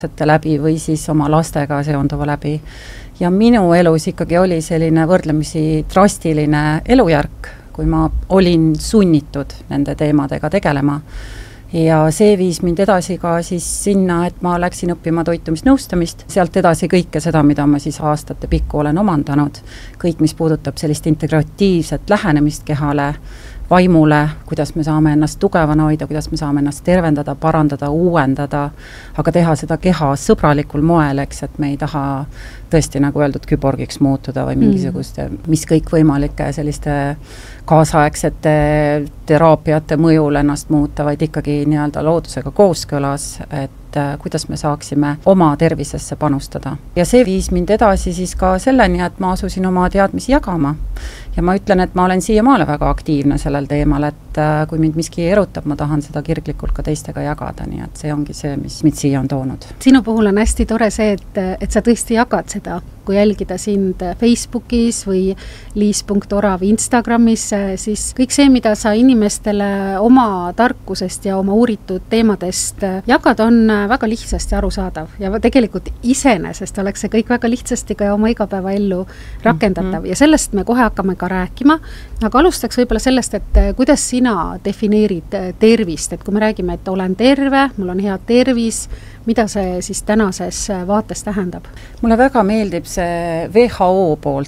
läbi või siis oma lastega seonduva läbi. Ja minu elus ikkagi oli selline võrdlemisi drastiline elujärk, kui ma olin sunnitud nende teemadega tegelema. Ja see viis mind edasi ka siis sinna, et ma läksin õppima toitumisnõustamist, sealt edasi kõike seda, mida ma siis aastate pikku olen omandanud, kõik, mis puudutab sellist integratiivset lähenemist kehale, vaimule, kuidas me saame ennast tugevana hoida, kuidas me saame ennast tervendada, parandada, uuendada, aga teha seda keha sõbralikul moel, eks, et me ei taha tõesti, nagu öeldud, küborgiks muutuda või mingisuguste, mis kõik võimalike selliste kaasaegsete teraapiate mõjul ennast muuta, vaid ikkagi nii-öelda loodusega kooskõlas, et kuidas me saaksime oma tervisesse panustada. Ja see viis mind edasi siis ka selleni, et ma asusin oma teadmisi jagama. Ja ma ütlen, et ma olen siiamaale väga aktiivne sellel teemal, et kui mind miski erutab, ma tahan seda kirglikult ka teistega jagada, nii et see ongi see, mis mind siia on toonud. Sinu puhul on hästi tore see, et sa tõesti jagad seda, kui jälgida sind Facebookis või liis.orav Instagramis, siis kõik see, mida sa inimestele oma tarkusest ja oma uuritud teemadest jagad, on väga lihtsasti arusaadav ja tegelikult iseenesest oleks see kõik väga lihtsasti ka oma igapäevaellu rakendatav ja sellest me kohe hakkame ka rääkima, aga alustaks võib-olla sellest, et kuidas sina defineerid tervist, et kui me räägime, et olen terve, mul on hea tervis, mida see siis tänases vaates tähendab? Mulle väga meeldib see WHO poolt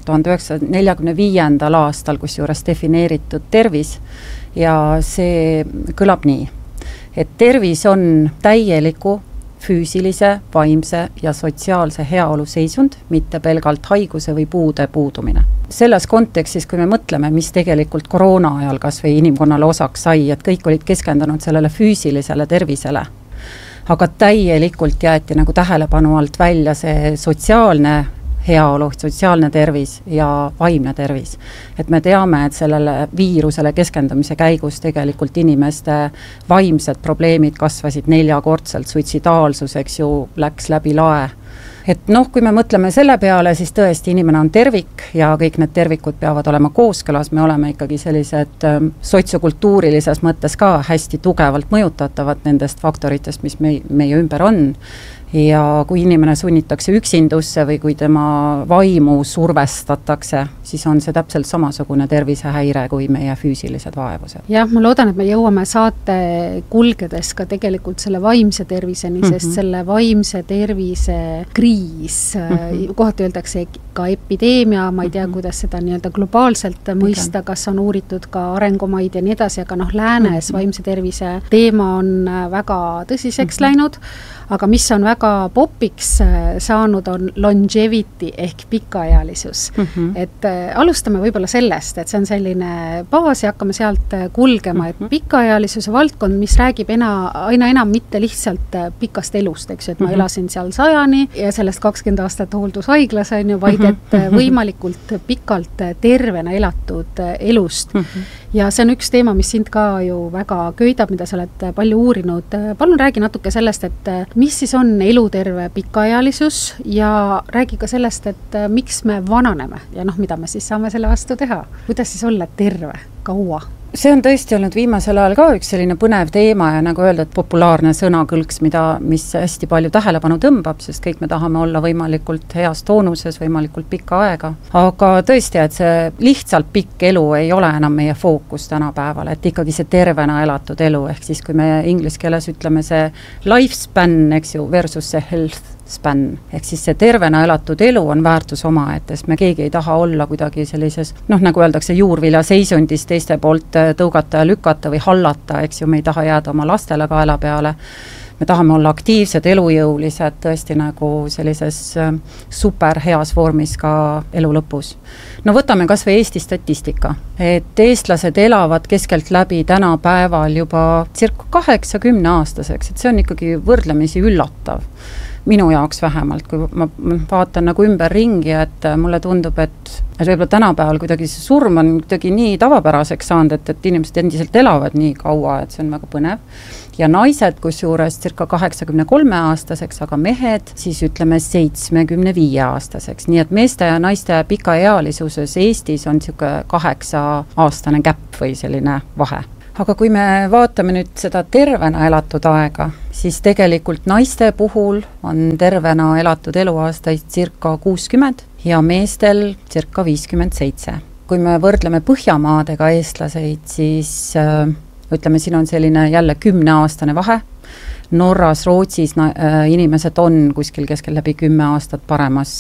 1945. aastal, kus juures defineeritud tervis ja see kõlab nii, et tervis on täieliku füüsilise, vaimse ja sotsiaalse heaolu seisund, mitte pelgalt haiguse või puude puudumine. Selles kontekstis, kui me mõtleme, mis tegelikult koroona ajal kas või inimkonnale osaks sai, et kõik olid keskendunud sellele füüsilisele tervisele, aga täielikult jäeti nagu tähelepanu alt välja see sotsiaalne heaolu, sotsiaalne tervis ja vaimne tervis. Et me teame, et sellele viirusele keskendumise käigus tegelikult inimeste vaimsed probleemid kasvasid 4-kordselt, suitsidaalsus, eks ju, läks läbi lae. Et kui me mõtleme selle peale, siis tõesti inimene on tervik ja kõik need tervikud peavad olema kooskõlas, me oleme ikkagi sellised sotsiokultuurilises mõttes ka hästi tugevalt mõjutatavad nendest faktoritest, mis meie ümber on. Ja kui inimene sunnitakse üksindusse või kui tema vaimu survestatakse, siis on see täpselt samasugune tervisehäire kui meie füüsilised vaevused. Jah, ma loodan, et me jõuame saate kulgedes ka tegelikult selle vaimse terviseni, sest selle vaimse tervise kriis, kohati öeldakse ka epideemia, ma ei tea, kuidas seda nii-öelda globaalselt mõista, kas on uuritud ka arengumaid ja nii edasi, aga läänes vaimse tervise teema on väga tõsiseks läinud, aga mis on väga popiks saanud, on longevity ehk pikaealisus. Et alustame võib-olla sellest, et see on selline baas ja hakkame sealt kulgema, et pikaealisuse valdkond, mis räägib aina enam mitte lihtsalt pikast elust, eks ju, et ma elasin seal 100 ja sellest 20 aastat hooldushaiglas on ju, vaid et võimalikult pikalt tervena elatud elust. Ja see on üks teema, mis sind ka ju väga köidab, mida sa oled palju uurinud. Palun räägi natuke sellest, et mis siis on eluterve pikaealisus ja räägi ka sellest, et miks me vananeme ja mida me siis saame selle vastu teha. Kuidas siis olla terve kaua? See on tõesti olnud viimasel ajal ka üks selline põnev teema ja nagu öelda, et populaarne sõnakõlks, mis hästi palju tähelepanu tõmbab, sest kõik me tahame olla võimalikult heas toonuses, võimalikult pikka aega. Aga tõesti, et see lihtsalt pikk elu ei ole enam meie fookus tänapäeval, et ikkagi see tervena elatud elu, ehk siis kui me inglise keeles ütleme see lifespan, eks ju, versus see health span, ehk siis see tervena elatud elu on väärtus omaette, sest me keegi ei taha olla kuidagi sellises, nagu öeldakse, juurvilja seisundis teiste poolt tõugata ja lükata või hallata, eks ju, me ei taha jääda oma lastele kaela peale. Me tahame olla aktiivsed, elujõulised, tõesti nagu sellises super heas vormis ka elu lõpus. Võtame kas või Eesti statistika, et eestlased elavad keskelt läbi tänapäeval juba circa 80 aastaseks, et see on ikkagi võrdlemisi üllatav. Minu jaoks vähemalt, kui ma vaatan nagu ümber ringi, et mulle tundub, et võib-olla tänapäeval kuidagi see surm on kuidagi nii tavapäraseks saanud, et inimesed endiselt elavad nii kaua, et see on väga põnev. Ja naised, kusjuures circa 83 aastaseks, aga mehed siis ütleme 75 aastaseks. Nii et meeste ja naiste pikaealisuses Eestis on 8-aastane käpp või selline vahe. aga kui me vaatame nüüd seda tervena elatud aega, siis tegelikult naiste puhul on tervena elatud eluaastaid circa 60 ja meestel circa 57. Kui me võrdleme Põhjamaadega eestlaseid, siis ütleme, siin on selline jälle 10-aastane vahe. Norras, Rootsis inimesed on kuskil keskel läbi 10 aastat paremas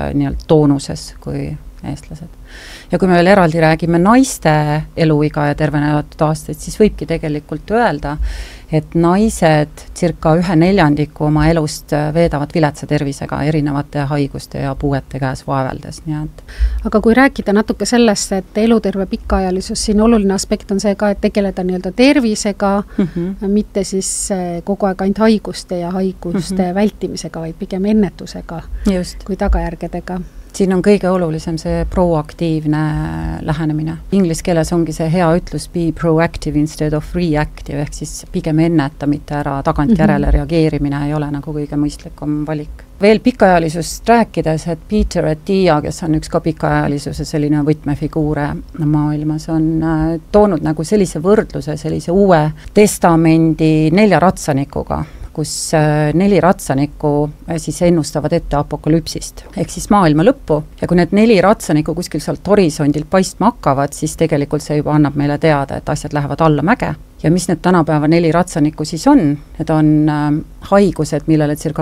toonuses kui eestlased. Ja kui me veel eraldi räägime naiste eluiga ja tervena elatud aastaid, siis võibki tegelikult öelda, et naised circa 1/4 oma elust veedavad viletsa tervisega erinevate haiguste ja puuete käes vaeveldes. Aga kui rääkida natuke sellest, et eluterve pikaajalisus, siin oluline aspekt on see ka, et tegeleda nii-öelda tervisega, mitte siis kogu aeg ainult haiguste ja haiguste vältimisega, vaid pigem ennetusega kui tagajärgedega. Siin on kõige olulisem see proaktiivne lähenemine. Inglise keeles ongi see hea ütlus be proactive instead of reactive, ehk siis pigem enneta, mitte ära tagantjärele reageerimine ei ole nagu kõige mõistlikum valik. Veel pikaajalisust rääkides, et Peter Attia, kes on üks ka pikaajalisuse selline võtmefiguure maailmas, on toonud nagu sellise võrdluse, sellise uue testamendi 4 ratsanikuga, kus 4 ratsanikku siis ennustavad ette apokalüpsist, ehk siis maailma lõppu, ja kui need 4 ratsanikku kuskil sealt horisondilt paistma hakkavad, siis tegelikult see juba annab meile teada, et asjad lähevad alla mäge. Ja mis need tänapäeva 4 ratsanikku siis on? Need on haigused, millele circa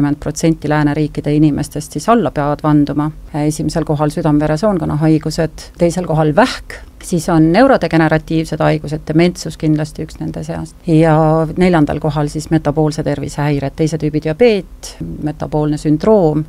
80% lääneriikide inimestest siis alla peavad vanduma. Esimesel kohal südame-veresoonkonna haigused, teisel kohal vähk, siis on neurodegeneratiivsed haigused, dementsus kindlasti üks nende seast. Ja 4. kohal siis metaboolse tervisehäired, teise tüübi diabeet, metaboolne sündroom,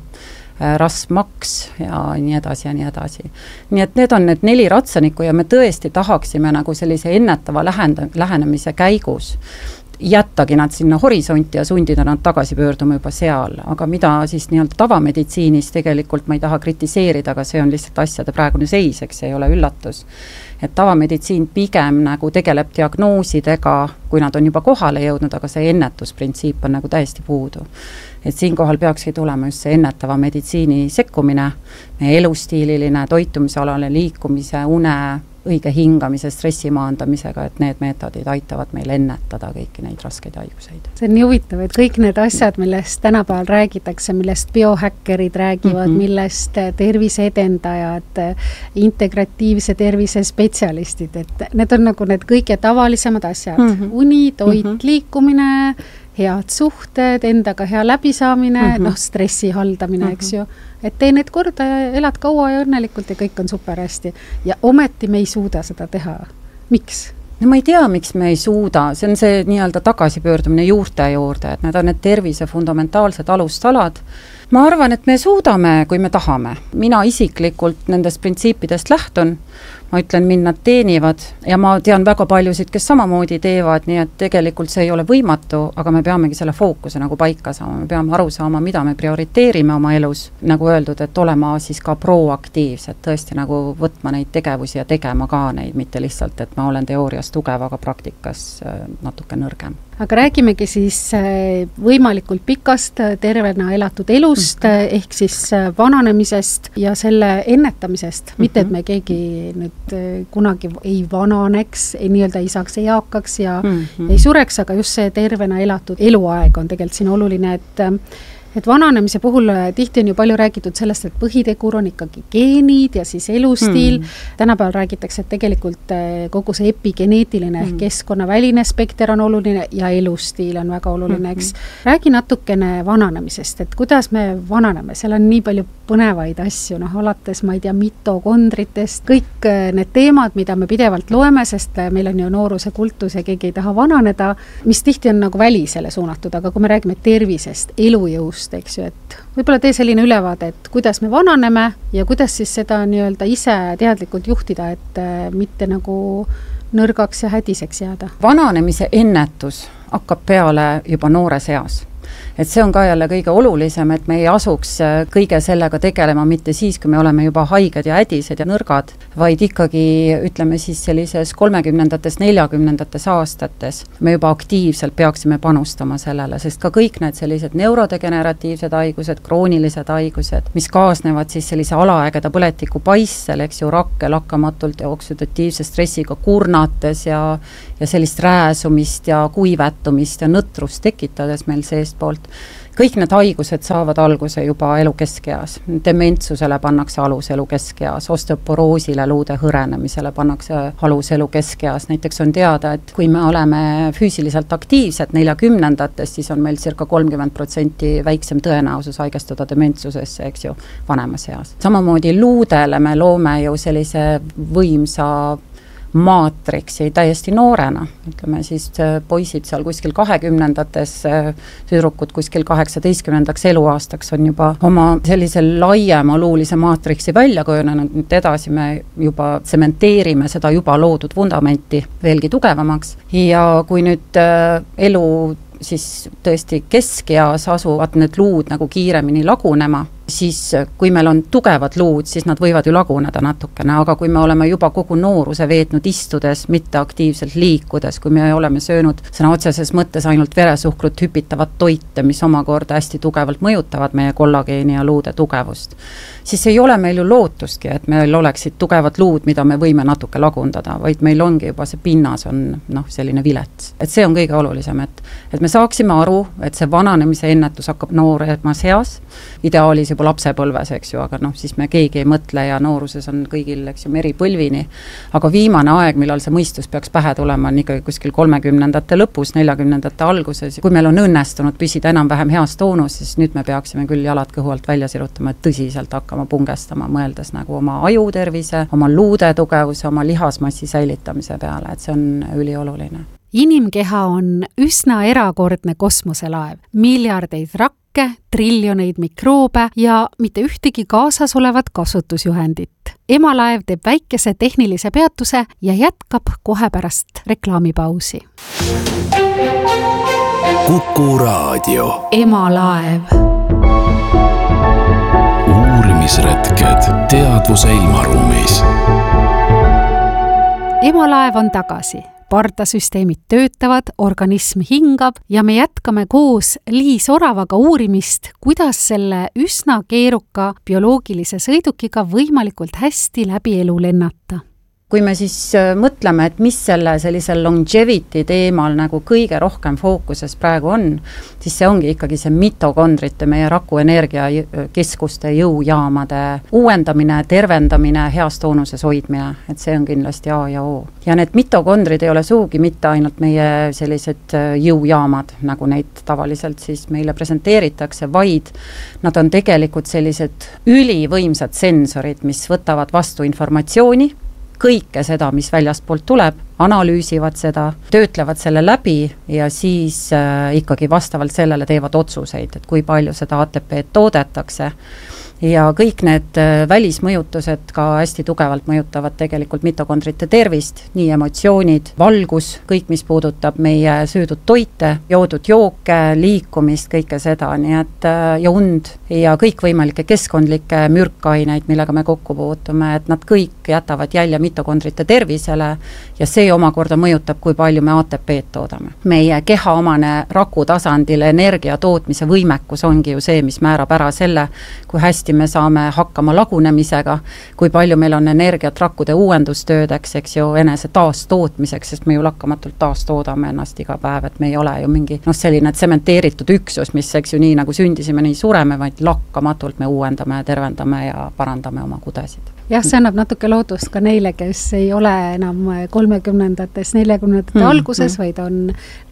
rasvmaks ja nii edasi ja nii edasi. Nii et need on need 4 ratsanikku ja me tõesti tahaksime nagu sellise ennetava lähenemise käigus jättagi nad sinna horisonti ja sundida nad tagasi pöörduma juba seal, aga mida siis nii-öelda tavameditsiinis tegelikult ma ei taha kritiseerida, aga see on lihtsalt asjade praegune seis, eks see ei ole üllatus. Et tavameditsiin pigem nagu tegeleb diagnoosidega, kui nad on juba kohale jõudnud, aga see ennetusprintsiip on nagu täiesti puudu. Et siinkohal peakski tulema just see ennetava meditsiini sekkumine, meie elustiililine, toitumisalane, liikumise, une, õige hingamise, stressi maandamisega, et need meetodid aitavad meil ennetada kõiki neid raskeid haiguseid. See on nii huvitav, et kõik need asjad, millest tänapäeval räägitakse, millest biohäkkerid räägivad, millest terviseedendajad, integratiivse tervise spetsialistid, et need on nagu need kõige tavalisemad asjad. Uni, toit, liikumine, head suhted, endaga hea läbisaamine, stressi haldamine, eks ju. Et tee need korda ja elad kaua ja õnnelikult ja kõik on super hästi. Ja ometi me ei suuda seda teha. Miks? No ma ei tea, miks me ei suuda. See on see nii-öelda tagasipöördumine juurte juurde, et need on need tervise fundamentaalsed alustalad. Ma arvan, et me suudame, kui me tahame. Mina isiklikult nendest printsiipidest lähtun. Ma ütlen, mind nad teenivad ja ma tean väga paljusid, kes samamoodi teevad, nii et tegelikult see ei ole võimatu, aga me peamegi selle fookuse nagu paika saama, me peame aru saama, mida me prioriteerime oma elus, nagu öeldud, et olema siis ka proaktiivsed, tõesti nagu võtma neid tegevusi ja tegema ka neid, mitte lihtsalt, et ma olen teoorias tugev, aga praktikas natuke nõrgem. Aga räägimegi siis võimalikult pikast tervena elatud elust, ehk siis vananemisest ja selle ennetamisest, mitte et me keegi nüüd kunagi ei vananeks, nii-öelda ei saaks eakaks ja ei sureks, aga just see tervena elatud eluaeg on tegelikult siin oluline, et vananemise puhul tihti on ju palju räägitud sellest, et põhitegur on ikkagi geenid ja siis elustiil. Tänapäeval räägitakse, et tegelikult kogu see epigeneetiline ehk keskkonnaväline spekter on oluline ja elustiil on väga oluline, eks. Räägi natukene vananemisest, et kuidas me vananeme, seal on nii palju põnevaid asju, alates, ma ei tea, mitokondritest, kõik need teemad, mida me pidevalt loeme, sest meil on ju nooruse kultus ja keegi ei taha vananeda, mis tihti on nagu välisele suunatud, aga kui me räägime tervisest, elujõust, eks ju, et võib-olla tee selline ülevaade, et kuidas me vananeme ja kuidas siis seda nii-öelda ise teadlikult juhtida, et mitte nagu nõrgaks ja hädiseks jääda. Vananemise ennetus hakkab peale juba noores eas. et see on ka jälle kõige olulisem, et me ei asuks kõige sellega tegelema mitte siis, kui me oleme juba haiged ja hädised ja nõrgad, vaid ikkagi ütleme siis sellises 30-ndates, 40-ndates aastates me juba aktiivselt peaksime panustama sellele, sest ka kõik need sellised neurodegeneratiivsed haigused, kroonilised haigused, mis kaasnevad siis sellise alaägeda põletiku paissel, eks ju, rakke lakkamatult ja oksüdatiivse stressiga kurnates ja sellist rääsumist ja kuivetumist ja nõtrust tekitades meil seestpoolt. Kõik need haigused saavad alguse juba elu keskeas. Dementsusele pannakse alus elu keskeas, osteoporoosile, luude hõrenemisele pannakse alus elu keskeas. Näiteks on teada, et kui me oleme füüsiliselt aktiivsed 40-ndates, siis on meil circa 30% väiksem tõenäosus haigestuda dementsusesse, eks ju, vanemas eas. Samamoodi luudele me loome ju sellise võimsa maatriksi täiesti noorena, ütleme siis poisid seal kuskil 20-ndates, tüdrukud kuskil 18 eluaastaks on juba oma sellise laiema luulise maatriksi välja kujunenud, nüüd edasi me juba tsementeerime seda juba loodud vundamenti veelgi tugevamaks ja kui nüüd elu siis tõesti keskeas asuvad need luud nagu kiiremini lagunema, siis kui meil on tugevad luud, siis nad võivad ju laguneda natukene, aga kui me oleme juba kogu nooruse veetnud istudes, mitte aktiivselt liikudes, kui me oleme söönud sõna otseses mõttes ainult veresuhkrut hüpitavat toite, mis omakorda hästi tugevalt mõjutavad meie kollageeni ja luude tugevust, siis ei ole meil ju lootustki, et meil oleksid tugevad luud, mida me võime natuke lagundada, vaid meil ongi juba see pinnas on selline vilets. Et see on kõige olulisem, et me saaksime aru, et see vananemise ennetus hakkab nooremas eas, ideaalis juba lapsepõlves, eks ju, aga siis me keegi ei mõtle ja nooruses on kõigil, eks ju, meripõlvini, aga viimane aeg, millal see mõistus peaks pähe tulema, on ikkagi kuskil 30-ndate lõpus, 40-ndate alguses. Kui meil on õnnestunud püsida enam-vähem heas toonus, siis nüüd me peaksime küll jalad kõhu alt välja sirutama, et tõsiselt hakkama pungestama, mõeldes nagu oma ajutervise, oma luude tugevuse, oma lihasmassi säilitamise peale, et see on ülioluline. Inimkeha on üsna erakordne kosmoselaev, miljardeid rakke, triljoneid mikroobe ja mitte ühtegi kaasas olevat kasutusjuhendit. Emalaev teeb väikese tehnilise peatuse ja jätkab kohe pärast reklaamipausi. Kuku Raadio. Emalaev. Uurimisretked teadvuse ilmaruumis. Emalaev on tagasi. Pardasüsteemid töötavad, organism hingab ja me jätkame koos Liis Oravaga uurimist, kuidas selle üsna keeruka bioloogilise sõidukiga võimalikult hästi läbi elu lennata. Kui me siis mõtleme, et mis selle sellisel longevity teemal nagu kõige rohkem fookuses praegu on, siis see ongi ikkagi see mitokondrite, meie rakuenergiakeskuste jõujaamade uuendamine, tervendamine, heas toonuses hoidmine, et see on kindlasti A ja O. Ja need mitokondrid ei ole suugi mitte ainult meie sellised jõujaamad, nagu neid tavaliselt siis meile presenteeritakse, vaid nad on tegelikult sellised ülivõimsad sensorid, mis võtavad vastu informatsiooni, kõike seda, mis väljastpoolt tuleb, analüüsivad seda, töötlevad selle läbi ja siis ikkagi vastavalt sellele teevad otsuseid, et kui palju seda ATP toodetakse. Ja kõik need välismõjutused ka hästi tugevalt mõjutavad tegelikult mitokondrite tervist, nii emotsioonid, valgus, kõik, mis puudutab meie söödud toite, joodud jooke, liikumist, kõike seda, nii et ja und ja kõikvõimalikke keskkondlikke mürkaineid, millega me kokku puutume, et nad kõik jätavad jälje mitokondrite tervisele ja see omakorda mõjutab, kui palju me ATP-d toodame. Meie keha omane raku tasandil energia tootmise võimekus ongi ju see, mis määrab ära selle, kui hästi me saame hakkama lagunemisega, kui palju meil on energiat rakkude uuendustöödeks, eks ju, enese taastootmiseks, sest me ju lakkamatult taastoodame ennast iga päev, et me ei ole ju mingi selline tsementeeritud üksus, mis, eks ju, nii nagu sündisime, nii sureme, vaid lakkamatult me uuendame, tervendame ja parandame oma kudesid. Jah, see annab natuke lootust ka neile, kes ei ole enam 30-ndates, 40-ndate alguses, vaid on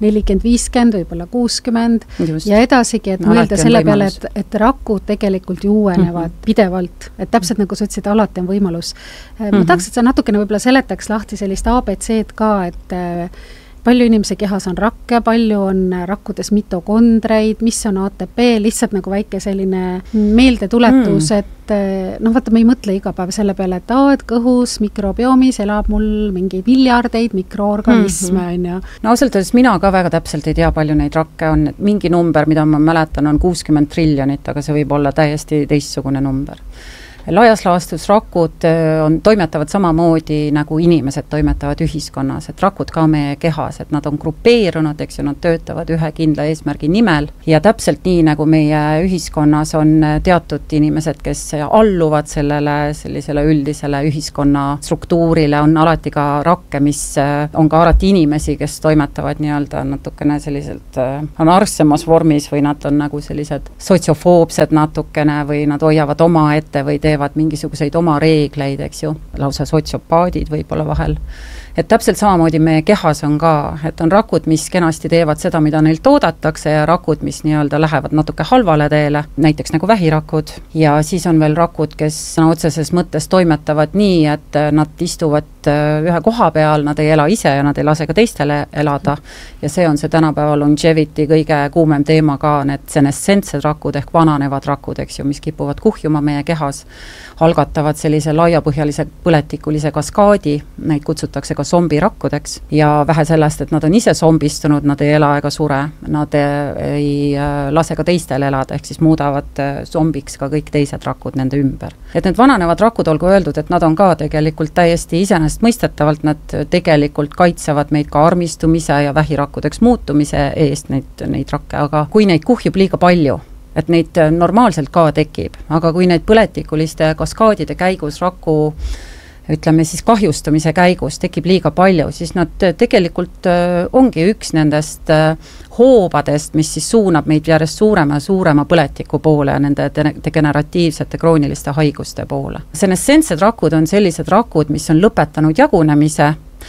40-50, võib-olla 60 Just. Ja edasigi, et mõelda selle peale, et rakud tegelikult ju uuenevad pidevalt, et täpselt nagu sa ütlesid, alati on võimalus. Ma tahaks, et sa natukene võib-olla seletaks lahti sellist ABC-d ka, palju inimese kehas on rakke, palju on rakkudes mitokondreid, mis on ATP, lihtsalt nagu väike selline meeldetuletus, et vaata, me ei mõtle iga päev selle peale, et kõhus mikrobiomis elab mul mingi miljardeid mikroorganisme, on ju. No ausalt öeldes mina ka väga täpselt ei tea, palju neid rakke on, et mingi number, mida ma mäletan, on 60 triljonit, aga see võib olla täiesti teistsugune number. Laias laastus rakud toimetavad samamoodi nagu inimesed toimetavad ühiskonnas, et rakud ka meie kehas, et nad on grupeerunud, eks ju, nad töötavad ühe kindla eesmärgi nimel ja täpselt nii, nagu meie ühiskonnas on teatud inimesed, kes alluvad sellisele üldisele ühiskonna struktuurile, on alati ka rakke, mis on ka alati inimesi, kes toimetavad nii-öelda natukene selliselt anarsemas vormis või nad on nagu sellised sotsiofoobsed natukene või nad hoiavad oma ette või teevad mingisuguseid oma reegleid, eks ju, lausa sotsiopaadid võib-olla vahel. Et täpselt samamoodi meie kehas on ka, et on rakud, mis kenasti teevad seda, mida neilt oodatakse ja rakud, mis nii-öelda lähevad natuke halvale teele, näiteks nagu vähirakud ja siis on veel rakud, kes otseses mõttes toimetavad nii, et nad istuvad ühe koha peal, nad ei ela ise ja nad ei lase ka teistele elada ja see on see tänapäeva longevity kõige kuumem teema ka, need senescentsed rakud ehk vananevad rakud, eks ju, mis kipuvad kuhjuma meie kehas, algatavad sellise laiapõhjalise põletikulise kaskaadi, neid kutsutakse ka zombirakkudeks ja vähe sellest, et nad on ise zombistunud, nad ei ela ega sure, nad ei lase ka teistel elada, ehk siis muudavad zombiks ka kõik teised rakud nende ümber. Et need vananevad rakud, olgu öeldud, et nad on ka tegelikult täiesti mõistetavalt, nad tegelikult kaitsevad meid ka armistumise ja vähirakkudeks muutumise eest neid rakke, aga kui neid kuhjub liiga palju, et neid normaalselt ka tekib, aga kui neid põletikuliste kaskaadide käigus raku, ütleme siis kahjustamise käigus tekib liiga palju, siis nad tegelikult ongi üks nendest hoobadest, mis siis suunab meid järjest suurema põletiku poole ja nende degeneratiivsete krooniliste haiguste poole. Senescentsed rakud on sellised rakud, mis on lõpetanud jagunemise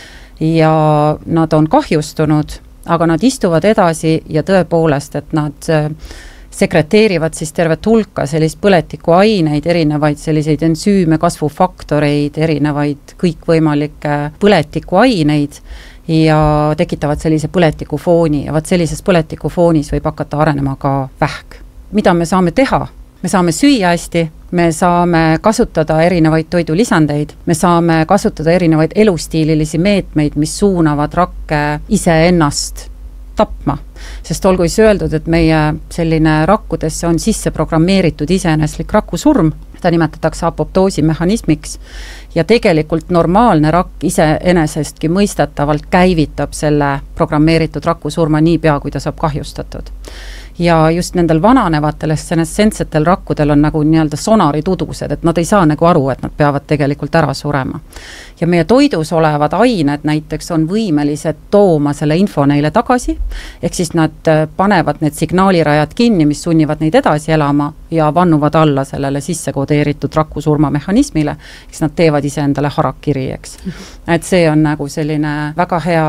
ja nad on kahjustunud, aga nad istuvad edasi ja tõepoolest, et nad sekreteerivad siis tervet hulka sellist põletikuaineid, erinevaid selliseid ensüüme, kasvufaktoreid, erinevaid kõikvõimalikke põletikuaineid ja tekitavad sellise põletikufooni ja sellises põletikufoonis võib hakata arenema ka vähk. Mida me saame teha? Me saame süüa hästi, me saame kasutada erinevaid toidulisandeid, me saame kasutada erinevaid elustiililisi meetmeid, mis suunavad rakke iseennast tapma, sest olgu siis öeldud, et meie selline rakkudesse on sisse programmeeritud iseeneslik rakusurm, ta nimetatakse apoptoosi mehhanismiks ja tegelikult normaalne rakk iseenesestki mõistetavalt käivitab selle programmeeritud rakusurma niipea, kui ta saab kahjustatud. Ja just nendel vananevatel senescentsetel rakkudel on nagu nii-öelda sonaritudused, et nad ei saa nagu aru, et nad peavad tegelikult ära surema. Ja meie toidus olevad ained näiteks on võimelised tooma selle info neile tagasi, ehk siis nad panevad need signaalirajad kinni, mis sunnivad neid edasi elama ja vannuvad alla sellele sissekodeeritud rakusurma mehhanismile, eks nad teevad ise endale harakiri, eks. Et see on nagu selline väga hea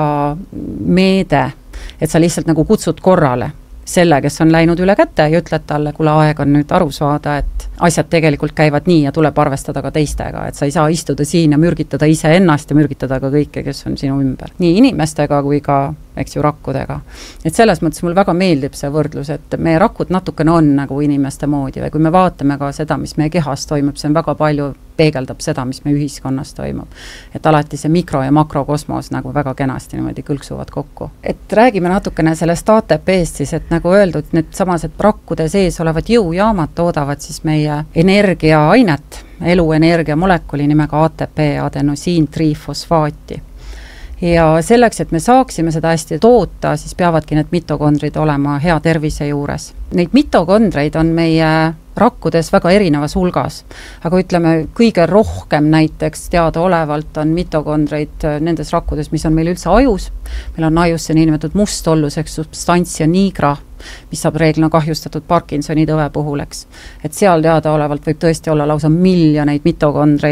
meede, et sa lihtsalt nagu kutsud korrale selle, kes on läinud üle käte ja ütled talle, kuule aeg on nüüd aru saada, et asjad tegelikult käivad nii ja tuleb arvestada ka teistega, et sa ei saa istuda siin ja mürgitada ise ennast ja mürgitada ka kõike, kes on sinu ümber. Nii inimestega kui ka, eks ju, rakkudega. Et selles mõttes mul väga meeldib see võrdlus, et meie rakud natukene on nagu inimeste moodi või kui me vaatame ka seda, mis meie kehas toimub, see on väga palju peegeldab seda, mis meie ühiskonnas toimub. Et alati see mikro- ja makrokosmos nagu väga kenasti niimoodi kõlksuvad kokku. Et räägime natukene sellest ATP-st siis, et nagu öeldud, need samased rakkude sees olevad jõujaamad toodavad siis meie energiaainet, eluenergia molekuli nimega ATP, adenosiin trifosfaati. Ja selleks, et me saaksime seda hästi toota, siis peavadki need mitokondrid olema hea tervise juures. Neid mitokondreid on meie rakkudes väga erinevas hulgas, aga ütleme, kõige rohkem näiteks teadaolevalt on mitokondreid nendes rakkudes, mis on meil üldse ajus. Meil on ajus see niinimetatud mustolluseks substantsia nigra, mis saab reeglina kahjustatud Parkinsoni tõve puhul, eks. Et seal teadaolevalt võib tõesti olla lausa miljoneid mitokondreid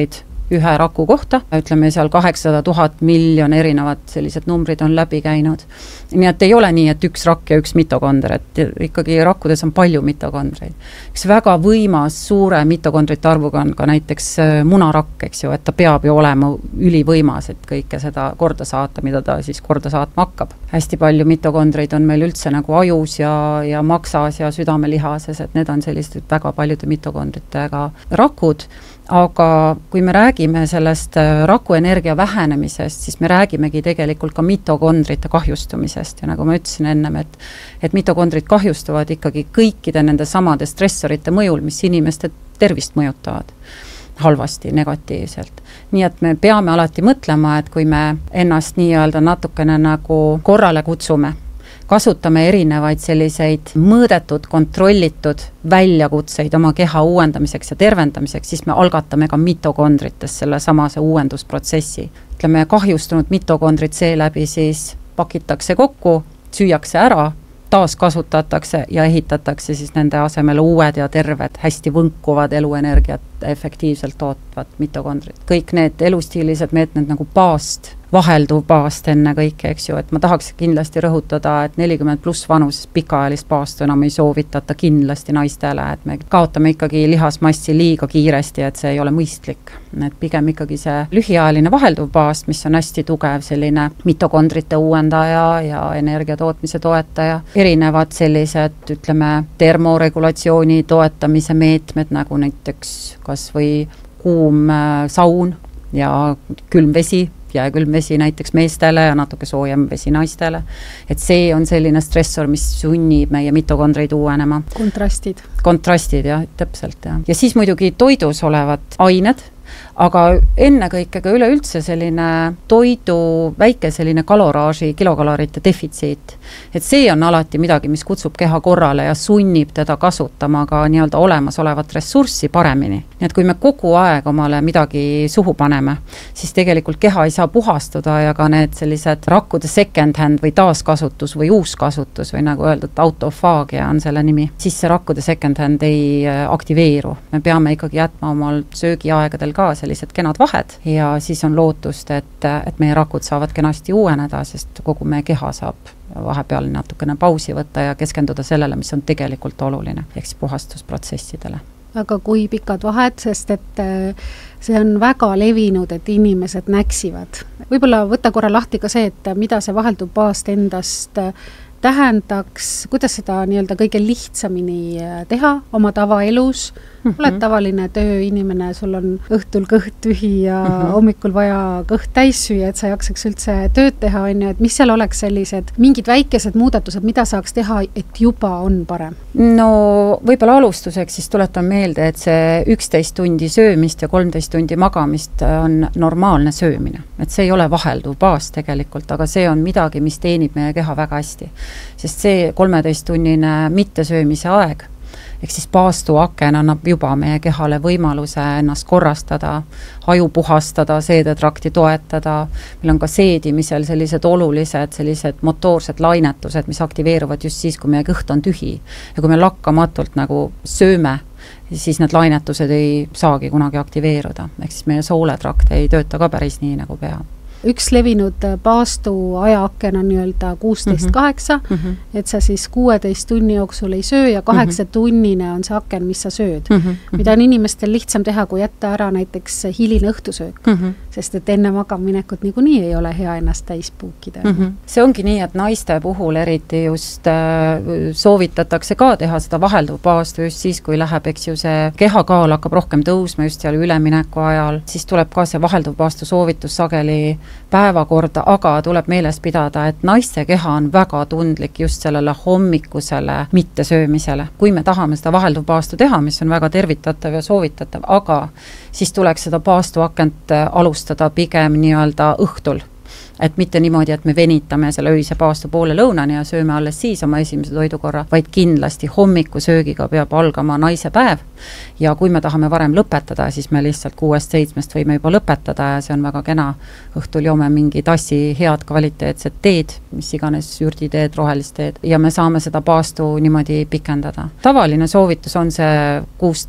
ühe raku kohta, ütleme seal 800 000 miljon erinevad sellised numbrid on läbi käinud. Nii et ei ole nii, et üks rakk ja üks mitokonder, et ikkagi rakkudes on palju mitokondreid. Üks väga võimas suure mitokondrite arvuga on ka näiteks munarakk, eks ju, et ta peab ju olema ülivõimas, et kõike seda korda saata, mida ta siis korda saatma hakkab. Hästi palju mitokondreid on meil üldse nagu ajus ja maksas ja südamelihases, et need on sellised väga paljude mitokondritega rakud, aga kui me räägime sellest rakuenergia vähenemisest, siis me räägimegi tegelikult ka mitokondrite kahjustumisest ja nagu ma ütlesin ennem, et mitokondrid kahjustuvad ikkagi kõikide nende samade stressorite mõjul, mis inimeste tervist mõjutavad halvasti, negatiivselt. Nii et me peame alati mõtlema, et kui me ennast nii-öelda natukene nagu korrale kutsume, kasutame erinevaid selliseid mõõdetud, kontrollitud väljakutseid oma keha uuendamiseks ja tervendamiseks, siis me algatame ka mitokondrites selle samase uuendusprotsessi. Ütleme, kahjustunud mitokondrid seeläbi siis pakitakse kokku, süüakse ära, taas kasutatakse ja ehitatakse siis nende asemel uued ja terved, hästi võnkuvad eluenergiat efektiivselt tootvad mitokondrid. Kõik need elustiilised meetmed nagu paast, vahelduv paast enne kõike, eks ju, et ma tahaks kindlasti rõhutada, et 40+ vanuses pikaajalist paastu enam ei soovitata kindlasti naistele, et me kaotame ikkagi lihasmassi liiga kiiresti, et see ei ole mõistlik. Et pigem ikkagi see lühiajaline vahelduv paast, mis on hästi tugev selline mitokondrite uuendaja ja energia tootmise toetaja, erinevad sellised, ütleme, termoregulatsiooni toetamise meetmed, nagu näiteks kas või kuum saun ja külm vesi, jääkülm vesi näiteks meestele ja natuke soojem vesi naistele. Et see on selline stressor, mis sunnib meie mitokondreid uuenema. Kontrastid, jah, täpselt. Ja siis muidugi toidus olevad ained, aga ennekõike ka üleüldse selline toidu väike selline kaloraaži, kilokalorite defitsiit. Et see on alati midagi, mis kutsub keha korrale ja sunnib teda kasutama ka nii-öelda olemasolevat ressurssi paremini. Nii et kui me kogu aeg omale midagi suhu paneme, siis tegelikult keha ei saa puhastuda ja ka need sellised rakkude second hand või taaskasutus või uuskasutus või nagu öeldud, autofaagia on selle nimi, siis see rakkude second hand ei aktiveeru. Me peame ikkagi jätma omal söögiaegadel ka sellised kenad vahed ja siis on lootust, et meie rakud saavad kenasti uueneda, sest kogu meie keha saab vahepeal natukene pausi võtta ja keskenduda sellele, mis on tegelikult oluline, ehk puhastusprotsessidele. Aga kui pikad vahed, sest et see on väga levinud, et inimesed näksivad. Võib-olla võtta korra lahti ka see, et mida see vahelduv paast endast tähendaks, kuidas seda nii-öelda kõige lihtsamini teha oma tavaelus. Oled tavaline tööinimene, sul on õhtul kõht tühi ja hommikul vaja kõht täis süüa, et sa jaksaks üldse tööd teha, et mis seal oleks sellised mingid väikesed muudatused, mida saaks teha, et juba on parem? No võib-olla alustuseks siis tuletan meelde, et see 11 tundi söömist ja 13 tundi magamist on normaalne söömine. Et see ei ole vahelduv paas tegelikult, aga see on midagi, mis teenib meie keha väga hästi. Sest see 13-tunnine mittesöömise aeg, ehk siis paastuaken annab juba meie kehale võimaluse ennast korrastada, aju puhastada, seedetrakti toetada. Meil on ka seedimisel sellised olulised, sellised motoorsed lainetused, mis aktiveeruvad just siis, kui meie kõht on tühi. Ja kui me lakkamatult nagu sööme, siis need lainetused ei saagi kunagi aktiveeruda. Ehk siis meie sooletrakt ei tööta ka päris nii, nagu peab. Üks levinud paastu ajaaken on nii-öelda 16-8, et sa siis 16 tunni jooksul ei söö ja 8 tunnine on see aken, mis sa sööd. Mida on inimestel lihtsam teha, kui jätta ära näiteks hiline õhtusöök, sest et enne magaminekut niikuinii ei ole hea ennast täis puukida. See ongi nii, et naiste puhul eriti just soovitatakse ka teha seda vahelduv paastu just siis, kui läheb, eks ju, see kehakaal hakkab rohkem tõusma just seal ülemineku ajal, siis tuleb ka see vahelduv paastu soovitus sageli päevakorda, aga tuleb meeles pidada, et naiste keha on väga tundlik just sellele hommikusele mittesöömisele. Kui me tahame seda vahelduv paastu teha, mis on väga tervitatav ja soovitatav, aga siis tuleks seda paastuakent alustada pigem nii-öelda õhtul. Et mitte niimoodi, et me venitame selle öise paastu poole lõunani ja sööme alles siis oma esimese toidukorra, vaid kindlasti hommikusöögiga peab algama naise päev Ja kui me tahame varem lõpetada, siis me lihtsalt 6-7 võime juba lõpetada ja see on väga kena. Õhtul joome mingi tassi head kvaliteetset teed, mis iganes ürditeed, rohelist teed ja me saame seda paastu niimoodi pikendada. Tavaline soovitus on see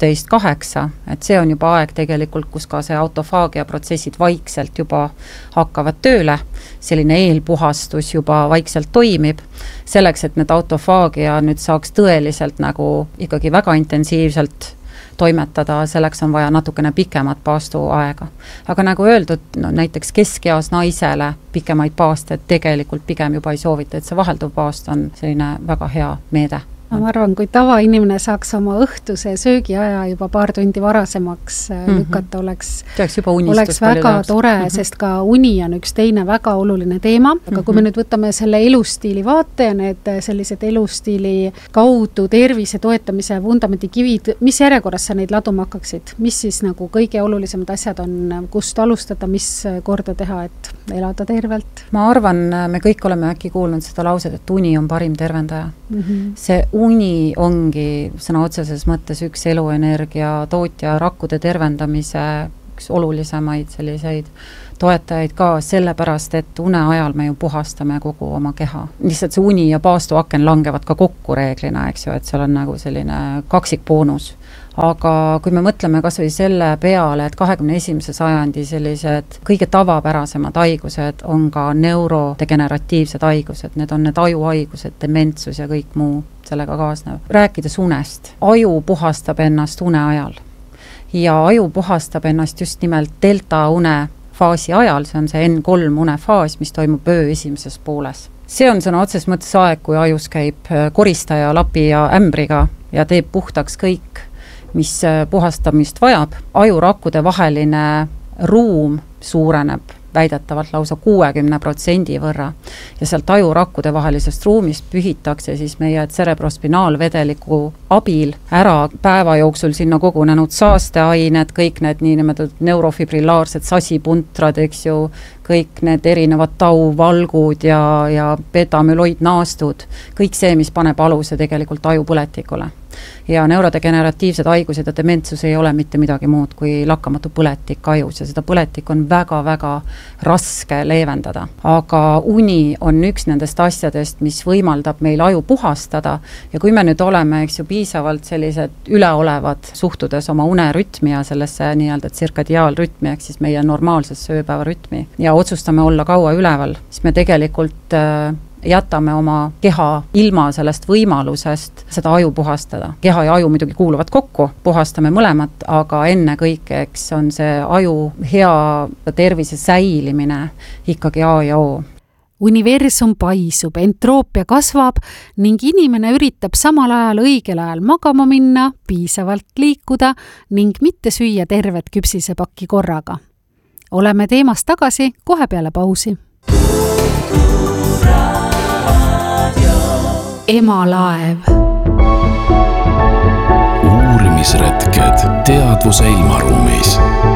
16-8, et see on juba aeg tegelikult, kus ka see autofaagia protsessid vaikselt juba hakkavad tööle. Selline eelpuhastus juba vaikselt toimib. Selleks, et need autofaagia nüüd saaks tõeliselt nagu ikkagi väga intensiivselt toimetada, selleks on vaja natukene pikemat paastu aega. Aga nagu öeldud, näiteks keskeas naisele pikemaid paaste tegelikult pigem juba ei soovita, et see vahelduv paast on selline väga hea meede. Ma arvan, kui tavainimene saaks oma õhtuse söögiaja juba paar tundi varasemaks lükata, oleks väga tore, sest ka uni on üks teine väga oluline teema. Aga kui me nüüd võtame selle elustiili vaate ja need sellised elustiili kaudu tervise toetamise vundamendikivid, mis järjekorras sa neid laduma hakkaksid? Mis siis nagu kõige olulisemad asjad on, kust alustada, mis korda teha, et elada tervelt? Ma arvan, me kõik oleme äkki kuulnud seda lauset, et uni on parim tervendaja. See uni ongi sõna otseses mõttes üks eluenergia tootja rakkude tervendamise üks olulisemaid selliseid toetajaid ka sellepärast, et une ajal me ju puhastame kogu oma keha. Lihtsalt see uni ja paastuaken langevad ka kokku reeglina, eks ju, et seal on nagu selline kaksikboonus. Aga kui me mõtleme kas või selle peale, et 21. sajandi sellised kõige tavapärasemad haigused on ka neurodegeneratiivsed haigused, need on need ajuhaigused, dementsus ja kõik muu sellega kaasnev. Rääkides unest, aju puhastab ennast une ajal ja aju puhastab ennast just nimelt delta une faasi ajal, see on see N3 unefaas, mis toimub öö esimeses pooles. See on sõna otses mõttes aeg, kui ajus käib koristaja lapi ja ämbriga ja teeb puhtaks kõik, mis puhastamist vajab. Ajurakkude vaheline ruum suureneb väidetavalt lausa 60% võrra ja sealt ajurakkude vahelisest ruumist pühitakse siis meie cerebrospinaalvedeliku abil ära päeva jooksul sinna kogunenud saasteained, kõik need niinimetatud neurofibrilaarsed sasipuntrad, eks ju, kõik need erinevad tauvalgud ja betamüloidnaastud, kõik see, mis paneb aluse tegelikult ajupõletikule. Ja neurodegeneratiivsed haigused ja dementsus ei ole mitte midagi muud kui lakkamatu põletik ajus ja seda põletik on väga-väga raske leevendada. Aga uni on üks nendest asjadest, mis võimaldab meil aju puhastada ja kui me nüüd oleme, eks ju, piisavalt sellised üleolevad suhtudes oma unerütmi ja sellesse nii-öelda tsirkadiaalrütmi, ehk siis meie normaalsesse ööpäevarütmi ja otsustame olla kaua üleval, siis me tegelikult jätame oma keha ilma sellest võimalusest seda aju puhastada. Keha ja aju muidugi kuuluvad kokku, puhastame mõlemat, aga enne kõike, eks on see aju hea tervise säilimine ikkagi A ja O. Universum paisub, entroopia kasvab ning inimene üritab samal ajal õigel ajal magama minna, piisavalt liikuda ning mitte süüa tervet küpsisepakki korraga. Oleme teemast tagasi kohe peale pausi. Emalaev. Uurimisretked teadvuse ilmaruumis.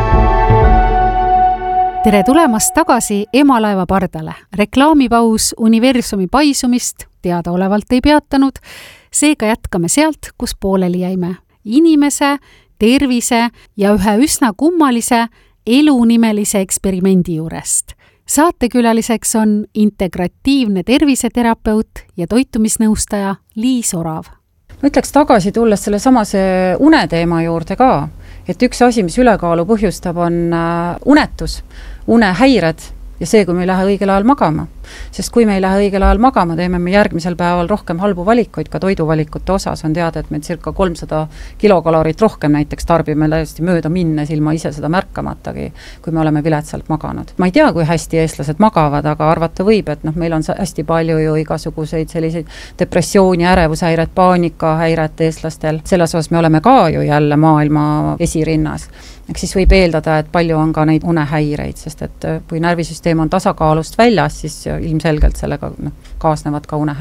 Tere tulemast tagasi Emalaeva pardale. Reklaamipaus Universumi paisumist teadaolevalt ei peatanud, seega jätkame sealt, kus pooleli jäime. Inimese, tervise ja ühe üsna kummalise elunimelise eksperimendi juurest. Saatekülaliseks on integratiivne terviseterapeut ja toitumisnõustaja Liis Orav. Ma ütleks tagasi tulles selle samase uneteema juurde ka, et üks asi, mis ülekaalu põhjustab, on unetus, unehäired ja see, kui me ei lähe õigel ajal magama. Sest kui me ei lähe õigel ajal magama, teeme me järgmisel päeval rohkem halbu valikuid, ka toiduvalikute osas on teada, et me circa 300 kilokalorit rohkem näiteks tarbime täiesti mööda minnes ilma ise seda märkamatagi, kui me oleme viletsalt maganud. Ma ei tea, kui hästi eestlased magavad, aga arvata võib, et meil on hästi palju ju igasuguseid selliseid depressiooni, ärevushäiret, paanikahäiret eestlastel. Selles osas me oleme ka ju jälle maailma esirinnas. Eks siis võib eeldada, et palju on ka neid unehäireid, sest et kui närvisüsteem on tasakaalust väljas, siis ilmselgelt sellega kaasnevad ka unehäired.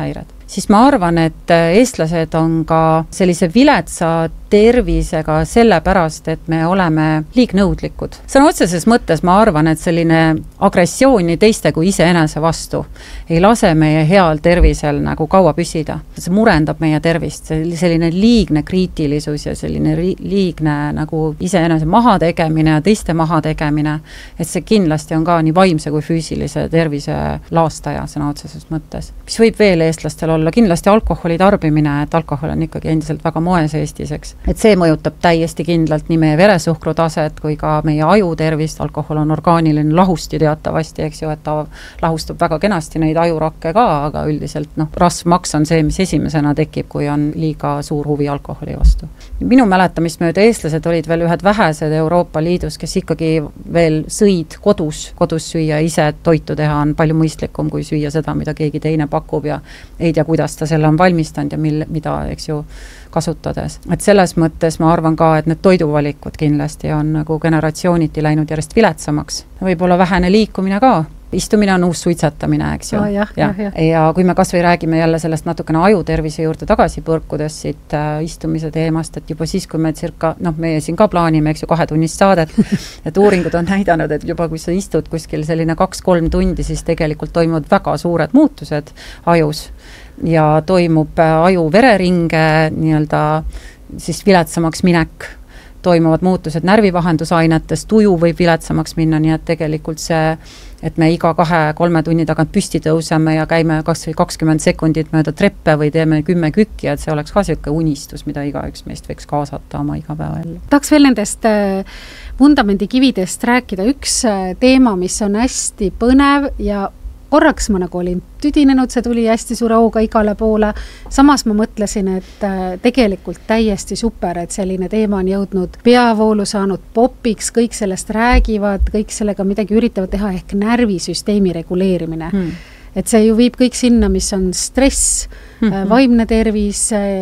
siis ma arvan, et eestlased on ka sellise viletsa tervisega sellepärast, et me oleme liignõudlikud. Sõna otseses mõttes ma arvan, et selline agressioon nii teiste kui iseenese vastu ei lase meie heal tervisel nagu kaua püsida. See murendab meie tervist, selline liigne kriitilisus ja selline liigne nagu iseenese mahategemine ja teiste mahategemine, et see kindlasti on ka nii vaimse kui füüsilise tervise laastaja sõna otseses mõttes. Mis võib veel eestlastel olla? Kindlasti alkoholi tarbimine, et alkohol on ikkagi endiselt väga moes Eestis, eks. Et see mõjutab täiesti kindlalt nii meie veresuhkru taset kui ka meie aju tervist. Alkohol on orgaaniline lahusti teatavasti, eks ju, et ta lahustab väga kenasti neid ajurakke ka, aga üldiselt rasvmaks on see, mis esimesena tekib, kui on liiga suur huvi alkoholi vastu. Minu mäletamist mööda eestlased olid veel ühed vähesed Euroopa Liidus, kes ikkagi veel sõid kodus süüa, ise toitu teha on palju mõistlikum kui süüa seda, mida keegi teine pakub ja ei tea, kuidas ta selle on valmistanud ja mida, eks ju, kasutades. Et selles mõttes ma arvan ka, et need toiduvalikud kindlasti on nagu generatsiooniti läinud järjest viletsamaks. Võib-olla vähene liikumine ka. Istumine on uus suitsetamine, eks ju. Ja kui me kas või räägime jälle sellest natukene ajutervise juurde tagasi põrkudes siit istumise teemast, et juba siis, kui me meie siin ka plaanime, eks ju, 2-tunnist saadet, et uuringud on näidanud, et juba kui sa istud kuskil selline 2-3 tundi, siis tegelikult toimuvad väga suured muutused ajus ja toimub aju vereringe nii-öelda siis viletsamaks minek, toimuvad muutused närvivahendusainetes, tuju võib viletsamaks minna, nii et tegelikult see, et me iga 2-3 tunni tagant püsti tõuseme ja käime kas või 20 sekundit mööda treppe või teeme 10 kükki, et see oleks ka selline unistus, mida igaüks meist võiks kaasata oma igapäevaellu. Tahaks veel nendest vundamendikividest rääkida. Üks teema, mis on hästi põnev ja korraks ma nagu olin tüdinenud, see tuli hästi suure hooga igale poole. Samas ma mõtlesin, et tegelikult täiesti super, et selline teema on jõudnud peavoolu saanud popiks, kõik sellest räägivad, kõik sellega midagi üritavad teha ehk närvisüsteemi reguleerimine. Et see ju viib kõik sinna, mis on stress, vaimne tervis,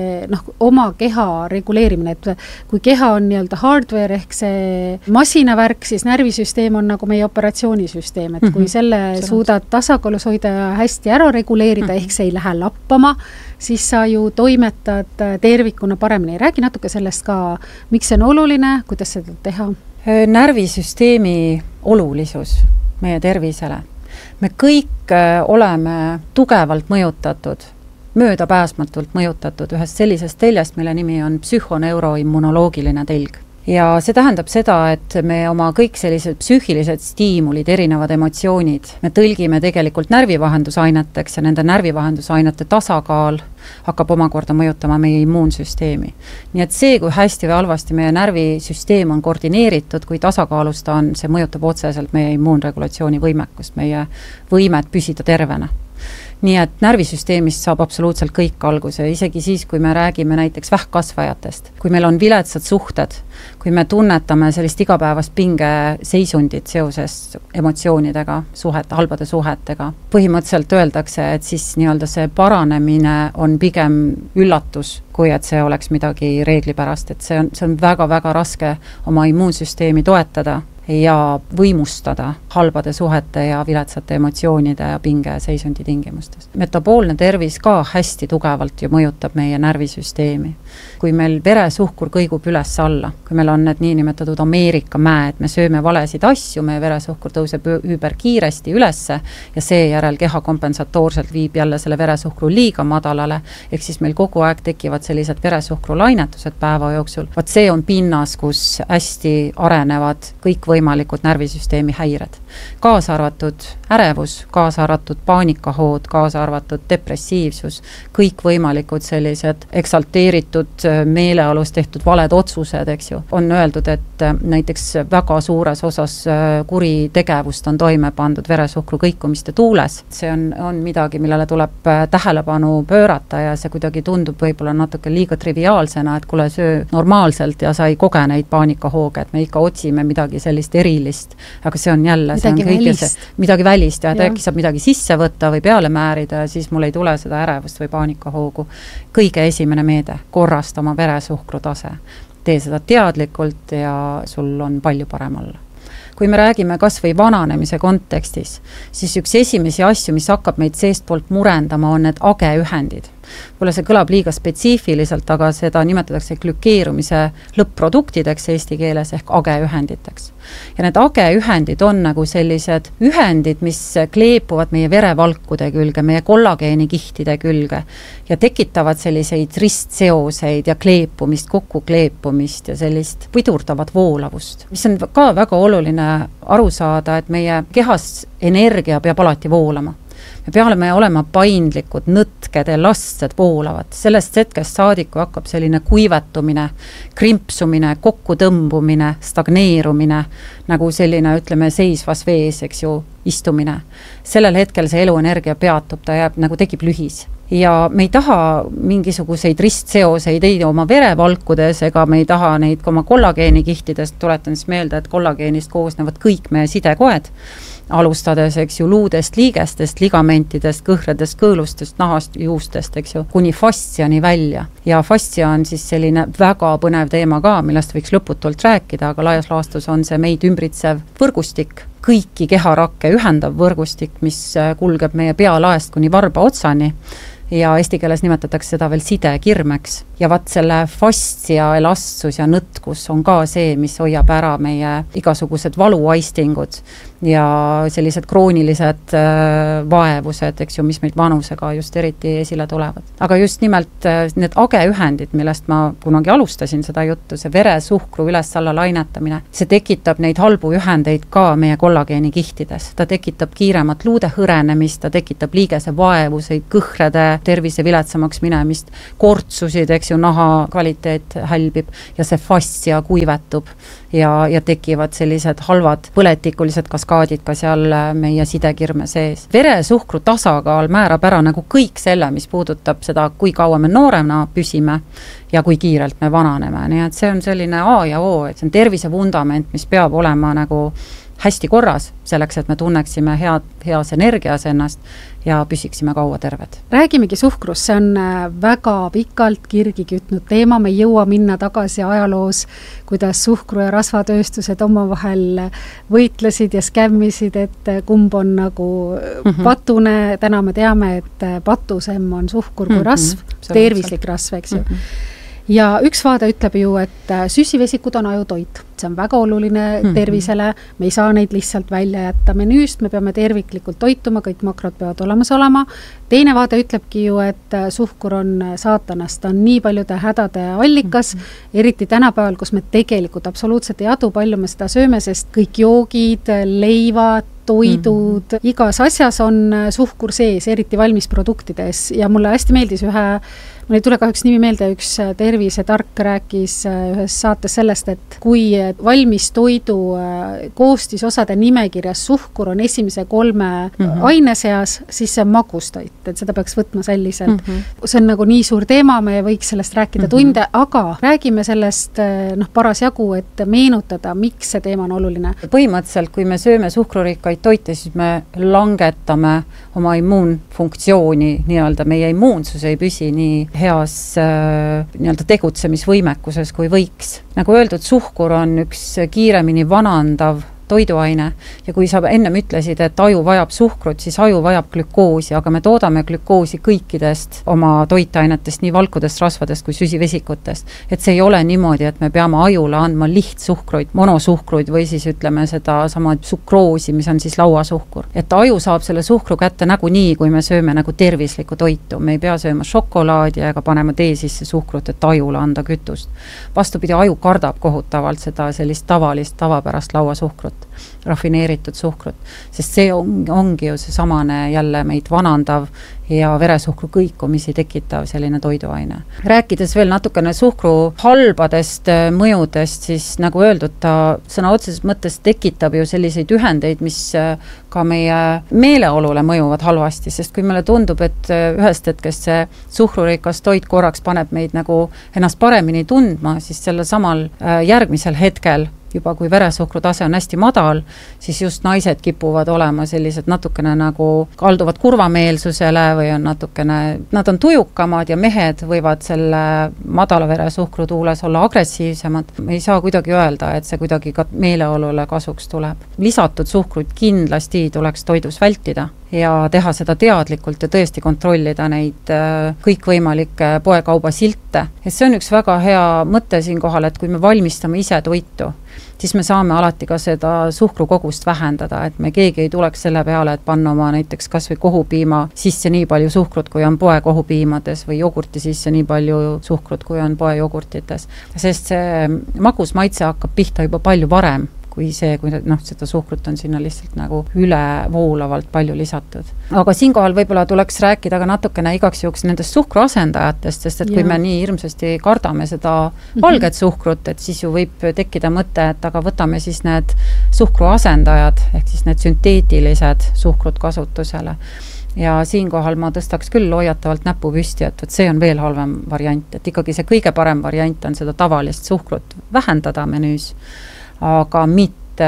oma keha reguleerimine, et kui keha on nii-öelda hardware ehk see masinavärk, siis närvisüsteem on nagu meie operatsioonisüsteem, et kui selle suudad tasakaalus hoida ja hästi ära reguleerida, ehk see ei lähe lappama, siis sa ju toimetad tervikuna paremini. Räägi natuke sellest ka, miks see on oluline, kuidas seda teha? Närvisüsteemi olulisus meie tervisele. Me kõik oleme tugevalt mõjutatud, möödapääsmatult mõjutatud ühest sellisest teljest, mille nimi on psühhoneuroimmunoloogiline telg. Ja see tähendab seda, et me oma kõik sellised psüühilised stiimulid, erinevad emotsioonid, me tõlgime tegelikult närvivahendusaineteks ja nende närvivahendusainete tasakaal hakkab omakorda mõjutama meie immuunsüsteemi. Nii et see, kui hästi või halvasti meie närvisüsteem on koordineeritud, kui tasakaalus ta on, see mõjutab otseselt meie immuunregulatsiooni võimekust, meie võimet püsida tervena. Nii et närvisüsteemist saab absoluutselt kõik alguse, isegi siis, kui me räägime näiteks vähkkasvajatest. Kui meil on viletsad suhted, kui me tunnetame sellist igapäevast pinge seisundit seoses emotsioonidega, halbade suhetega. Põhimõtteliselt öeldakse, et siis nii-öelda see paranemine on pigem üllatus, kui et see oleks midagi reeglipärast, et see on väga-väga raske oma immuunsüsteemi toetada ja võimustada halbade suhete ja viletsate emotsioonide ja pinge seisundi tingimustes. Metaboolne tervis ka hästi tugevalt ju mõjutab meie närvisüsteemi. Kui meil veresuhkur kõigub üles alla, kui meil on need niinimetatud Ameerika mäed, me sööme valesid asju, meie veresuhkur tõuseb kiiresti ülesse ja seejärel keha kompensatoorselt viib jälle selle veresuhkru liiga madalale, ehk siis meil kogu aeg tekivad sellised veresuhkru lainetused päeva jooksul. Vaat see on pinnas, kus hästi arenevad kõik võimalikud närvisüsteemi häired. Kaasa arvatud ärevus, kaasa arvatud paanikahood, kaasa arvatud depressiivsus, kõik võimalikud sellised eksalteeritud meeleolus tehtud valed otsused, eks ju. On öeldud, et näiteks väga suures osas kuritegevust on toime pandud veresuhkru kõikumiste tuules. See on midagi, millele tuleb tähelepanu pöörata ja see kuidagi tundub võib-olla natuke liiga triviaalsena, et kuule söö normaalselt ja sa ei koge neid paanikahooge, et me ikka otsime midagi sellist erilist, aga see on jälle midagi välist ja äkki saab midagi sisse võtta või peale määrida ja siis mul ei tule seda ärevust või paanikahoogu. Kõige esimene meede, korrasta oma veresuhkru tase. Tee seda teadlikult ja sul on palju parem olla. Kui me räägime kas või vananemise kontekstis, siis üks esimesi asju, mis hakkab meid seestpoolt murendama, on need ageühendid. Võib-olla see kõlab liiga spetsiifiliselt, aga seda nimetatakse glükeerumise lõpp-produktideks eesti keeles ehk ageühenditeks. Ja need ageühendid on nagu sellised ühendid, mis kleepuvad meie verevalkude külge, meie kollageenkihtide külge ja tekitavad selliseid ristseoseid ja kleepumist, kokkukleepumist ja sellist pidurdavat voolavust, mis on ka väga oluline aru saada, et meie kehas energia peab alati voolama. Me peame olema paindlikud, nõtked, elastsed, voolavad. Sellest hetkest saadiku hakkab selline kuivetumine, krimpsumine, kokkutõmbumine, stagneerumine, nagu selline, ütleme, seisvas vees, eks ju, istumine. Sellel hetkel see eluenergia peatub, ta jääb, nagu tekib lühis. Ja me ei taha mingisuguseid ristseoseid ei oma verevalkudes, ega me ei taha neid oma kollageenkihtidest, tuletan siis meelde, et kollageenist koosnevad kõik meie sidekoed, alustades, eks ju, luudest, liigestest, ligamentidest, kõhredest, kõõlustest, nahast, juustest, eks ju, kuni fastsiani välja. Ja fassia on siis selline väga põnev teema ka, millest võiks lõputult rääkida, aga laias laastus on see meid ümbritsev võrgustik, kõiki keharakke ühendav võrgustik, mis kulgeb meie pealaest kuni varba otsani ja eesti keeles nimetatakse seda veel sidekirmeks. Ja vaat selle fassia, elastsus ja nõtkus on ka see, mis hoiab ära meie igasugused valuaistingud ja sellised kroonilised vaevused, eks ju, mis meid vanusega just eriti esile tulevad. Aga just nimelt need ageühendid, millest ma kunagi alustasin seda juttu, see veresuhkru üles-alla lainetamine, see tekitab neid halbu ühendeid ka meie kollageenikihtides. Ta tekitab kiiremat luude hõrenemist, ta tekitab liigese vaevuseid, kõhrede tervise viletsamaks minemist, kortsusid, eks ju, naha kvaliteet hälbib ja see fassia kuivetub ja tekivad sellised halvad põletikulised kaskaadid ka seal meie sidekirme sees. Veresuhkru tasakaal määrab ära nagu kõik selle, mis puudutab seda, kui kaua me noorena püsime ja kui kiirelt me vananeme. Nii et see on selline A ja O, et see on tervise vundament, mis peab olema nagu hästi korras, selleks, et me tunneksime heas energias ennast ja püsiksime kaua terved. Räägimegi suhkrust, see on väga pikalt kirgi kütnud teema, me ei jõua minna tagasi ajaloos, kuidas suhkru- ja rasvatööstused omavahel võitlesid ja skämmisid, et kumb on nagu patune. Täna me teame, et patusem on suhkur kui rasv, tervislik rasv, eks ju. Ja üks vaade ütleb ju, et süsivesikud on ajutoit. See on väga oluline tervisele, me ei saa neid lihtsalt välja jätta menüüst, me peame terviklikult toituma, kõik makrod peavad olemas olema. Teine vaade ütlebki ju, et suhkur on saatanast, ta on nii paljude hädade allikas, eriti tänapäeval, kus me tegelikult absoluutselt ei adu, palju me seda sööme, sest kõik joogid, leivad, toidud, igas asjas on suhkur sees, eriti valmisproduktides ja mulle hästi meeldis mul ei tule kahjuks nimi meelde, üks tervisetark rääkis ühes saates sellest, et kui valmis toidu koostisosade nimekirjas suhkur on esimese 3 aine seas, siis see on magustoit, et seda peaks võtma selliselt. See on nagu nii suur teema, me võiks sellest rääkida tunde, aga räägime sellest parasjagu, et meenutada, miks see teema on oluline. Põhimõtteliselt, kui me sööme suhkrurikkaid toite, siis me langetame oma immuunfunktsiooni, nii-öelda meie immuunsus ei püsi nii heas nii-öelda tegutsemisvõimekuses kui võiks. Nagu öeldud, suhkur on üks kiiremini vanandav toiduaine ja kui sa ennem ütlesid, et aju vajab suhkrut, siis aju vajab glükoosi, aga me toodame glükoosi kõikidest oma toitainetest, nii valkudest, rasvadest kui süsivesikutest. Et see ei ole niimoodi, et me peame ajule andma lihtsuhkruid, monosuhkruid või siis ütleme seda sama sukroosi, mis on siis lauasuhkur. Et aju saab selle suhkru kätte nagu nii, kui me sööme nagu tervislikku toitu. Me ei pea sööma šokolaadi ega panema tee sisse suhkrut, et ajule anda kütust. Vastupidi, aju kardab kohutavalt seda sellist tavapärast lauasuhkrut, rafineeritud suhkrut, sest see ongi ju see samane jälle meid vanandav ja veresuhkru kõikumisi tekitav selline toiduaine. Rääkides veel natukene suhkru halbadest mõjudest, siis nagu öeldud, ta sõna otseses mõttes tekitab ju selliseid ühendeid, mis ka meie meeleolule mõjuvad halvasti, sest kui meile tundub, et ühest hetkest see suhkrurikas toit korraks paneb meid nagu ennast paremini tundma, siis selle samal järgmisel hetkel juba kui veresuhkrutase on hästi madal, siis just naised kipuvad olema sellised natukene nagu kalduvad kurvameelsusele või on natukene, nad on tujukamad ja mehed võivad selle madala veresuhkru tuules olla agressiivsemad. Ei saa kuidagi öelda, et see kuidagi ka meeleolule kasuks tuleb. Lisatud suhkrut kindlasti tuleks toidus vältida ja teha seda teadlikult ja tõesti kontrollida neid kõikvõimalikke poekauba silte. Et see on üks väga hea mõte siin kohal, et kui me valmistame ise toitu, siis me saame alati ka seda suhkrukogust vähendada, et me keegi ei tuleks selle peale, et panna oma näiteks kas või kohupiima sisse nii palju suhkrut, kui on poe kohupiimades või jogurti sisse nii palju suhkrut, kui on poe jogurtites. Sest see magus maitse hakkab pihta juba palju varem kui see, kui seda suhkrut on sinna lihtsalt nagu üle voolavalt palju lisatud. Aga siinkohal võib-olla tuleks rääkida ka natukene igaks juhuks nendest suhkruasendajatest, sest et kui me nii hirmsasti kardame seda valget suhkrut, et siis ju võib tekkida mõte, et aga võtame siis need suhkruasendajad, ehk siis need sünteetilised suhkrut kasutusele. Ja siinkohal ma tõstaks küll hoiatavalt näpu püsti, et see on veel halvem variant, et ikkagi see kõige parem variant on seda tavalist suhkrut vähendada menüüs, aga mitte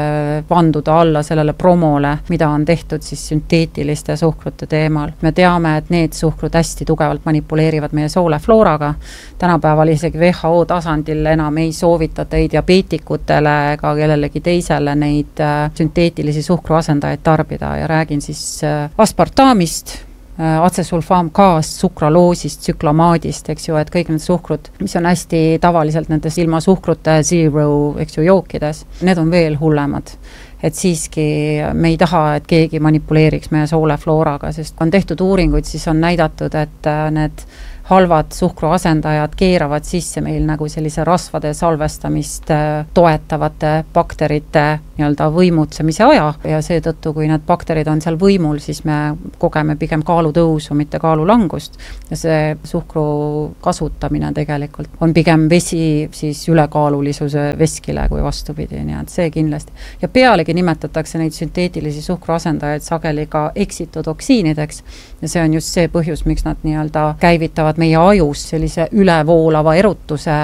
vanduda alla sellele promole, mida on tehtud siis sünteetiliste suhkrute teemal. Me teame, et need suhkrud hästi tugevalt manipuleerivad meie sooleflooraga. Tänapäeval isegi WHO tasandil enam ei soovitata ei diabeetikutele ega kellelegi teisele neid sünteetilisi suhkruasendajaid tarbida ja räägin siis aspartamist, atsesulfaamgaasist, sukraloosist, tsüklamaadist, eks ju, et kõik need suhkrud, mis on hästi tavaliselt nendes ilma suhkrute zero, eks ju, jookides, need on veel hullemad. Et siiski me ei taha, et keegi manipuleeriks meie sooleflooraga, sest on tehtud uuringuid, siis on näidatud, et need halvad suhkruasendajad keeravad sisse meil nagu sellise rasvade salvestamist toetavate bakterite nii-öelda võimutsemise aja ja seetõttu, kui need bakterid on seal võimul, siis me kogeme pigem kaalutõusu, mitte kaalulangust ja see suhkru kasutamine tegelikult on pigem vesi siis ülekaalulisuse veskile kui vastupidi, nii et see kindlasti. Ja pealegi nimetatakse neid sünteetilisi suhkruasendajaid sageli ka eksitotoksiinideks ja see on just see põhjus, miks nad nii-öelda käivitavad meie ajus sellise ülevoolava erutuse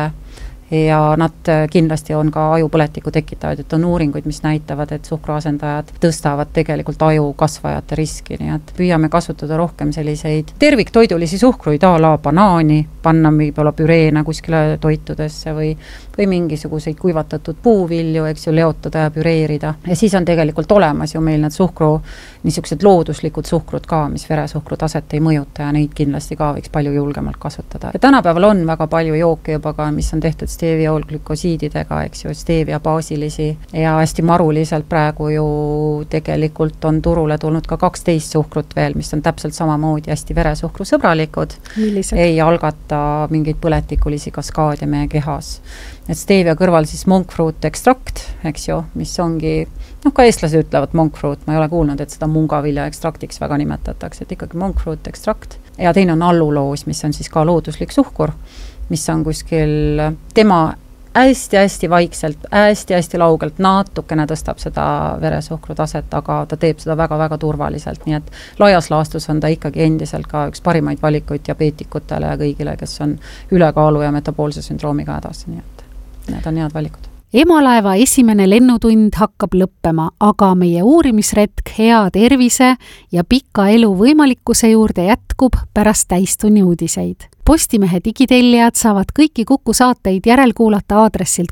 ja nad kindlasti on ka ajupõletiku tekitavad, et on uuringuid, mis näitavad, et suhkruasendajad tõstavad tegelikult aju kasvajate riski, nii et püüame kasutada rohkem selliseid terviktoidulisi suhkruid, a la banaani, panna võib-olla püreena kuskile toitudesse või mingisuguseid kuivatatud puuvilju, eks ju, leotada ja püreerida. Ja siis on tegelikult olemas ju meil need suhkru, niisugused looduslikud suhkrud ka, mis veresuhkru taset ei mõjuta ja neid kindlasti ka võiks palju julgemalt kasutada. Ja tänapäeval on väga palju jooke juba ka, mis on tehtud stevia-glükosiididega, eks ju, stevia baasilisi ja hästi maruliselt praegu ju tegelikult on turule tulnud ka 12 suhkrut veel, mis on täpselt samamoodi hästi veresuhkru sõbralikud. Millised? Ei algata mingeid põletikulisi kaskaade meie kehas. Et stevia kõrval siis monk fruit ekstrakt, eks ju, mis ongi, ka eestlased ütlevad monk fruit, ma ei ole kuulnud, et seda mungavilja ekstraktiks väga nimetatakse, et ikkagi monk fruit ekstrakt. Ja teine on alluloos, mis on siis ka looduslik suhkur, mis on kuskil tema hästi-hästi vaikselt, hästi-hästi laugelt natukene tõstab seda veresuhkru taset, aga ta teeb seda väga-väga turvaliselt, nii et laias laastus on ta ikkagi endiselt ka üks parimaid valikuid diabeetikutele ja kõigile, kes on ülekaalu ja metaboolse sündroomiga hädas, nii et need on head valikud. Emalaeva esimene lennutund hakkab lõppema, aga meie uurimisretk hea tervise ja pika elu võimalikkuse juurde jätkub pärast täistunni uudiseid. Postimehe digitellijad saavad kõiki Kuku saateid järelkuulata aadressilt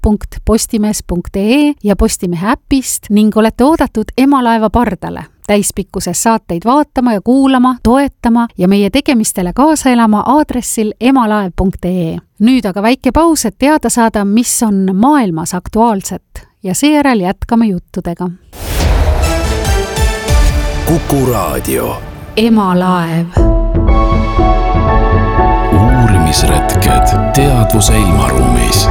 kuku.postimees.ee ja Postimehe äpist ning olete oodatud Emalaeva pardale. Täispikkuses saateid vaatama ja kuulama, toetama ja meie tegemistele kaasa elama aadressil emalaev.ee. Nüüd aga väike paus, et teada saada, mis on maailmas aktuaalset ja seejärel jätkame juttudega. Kuku raadio. Emalaev. Uurimisretked teadvuse ilmaruumis.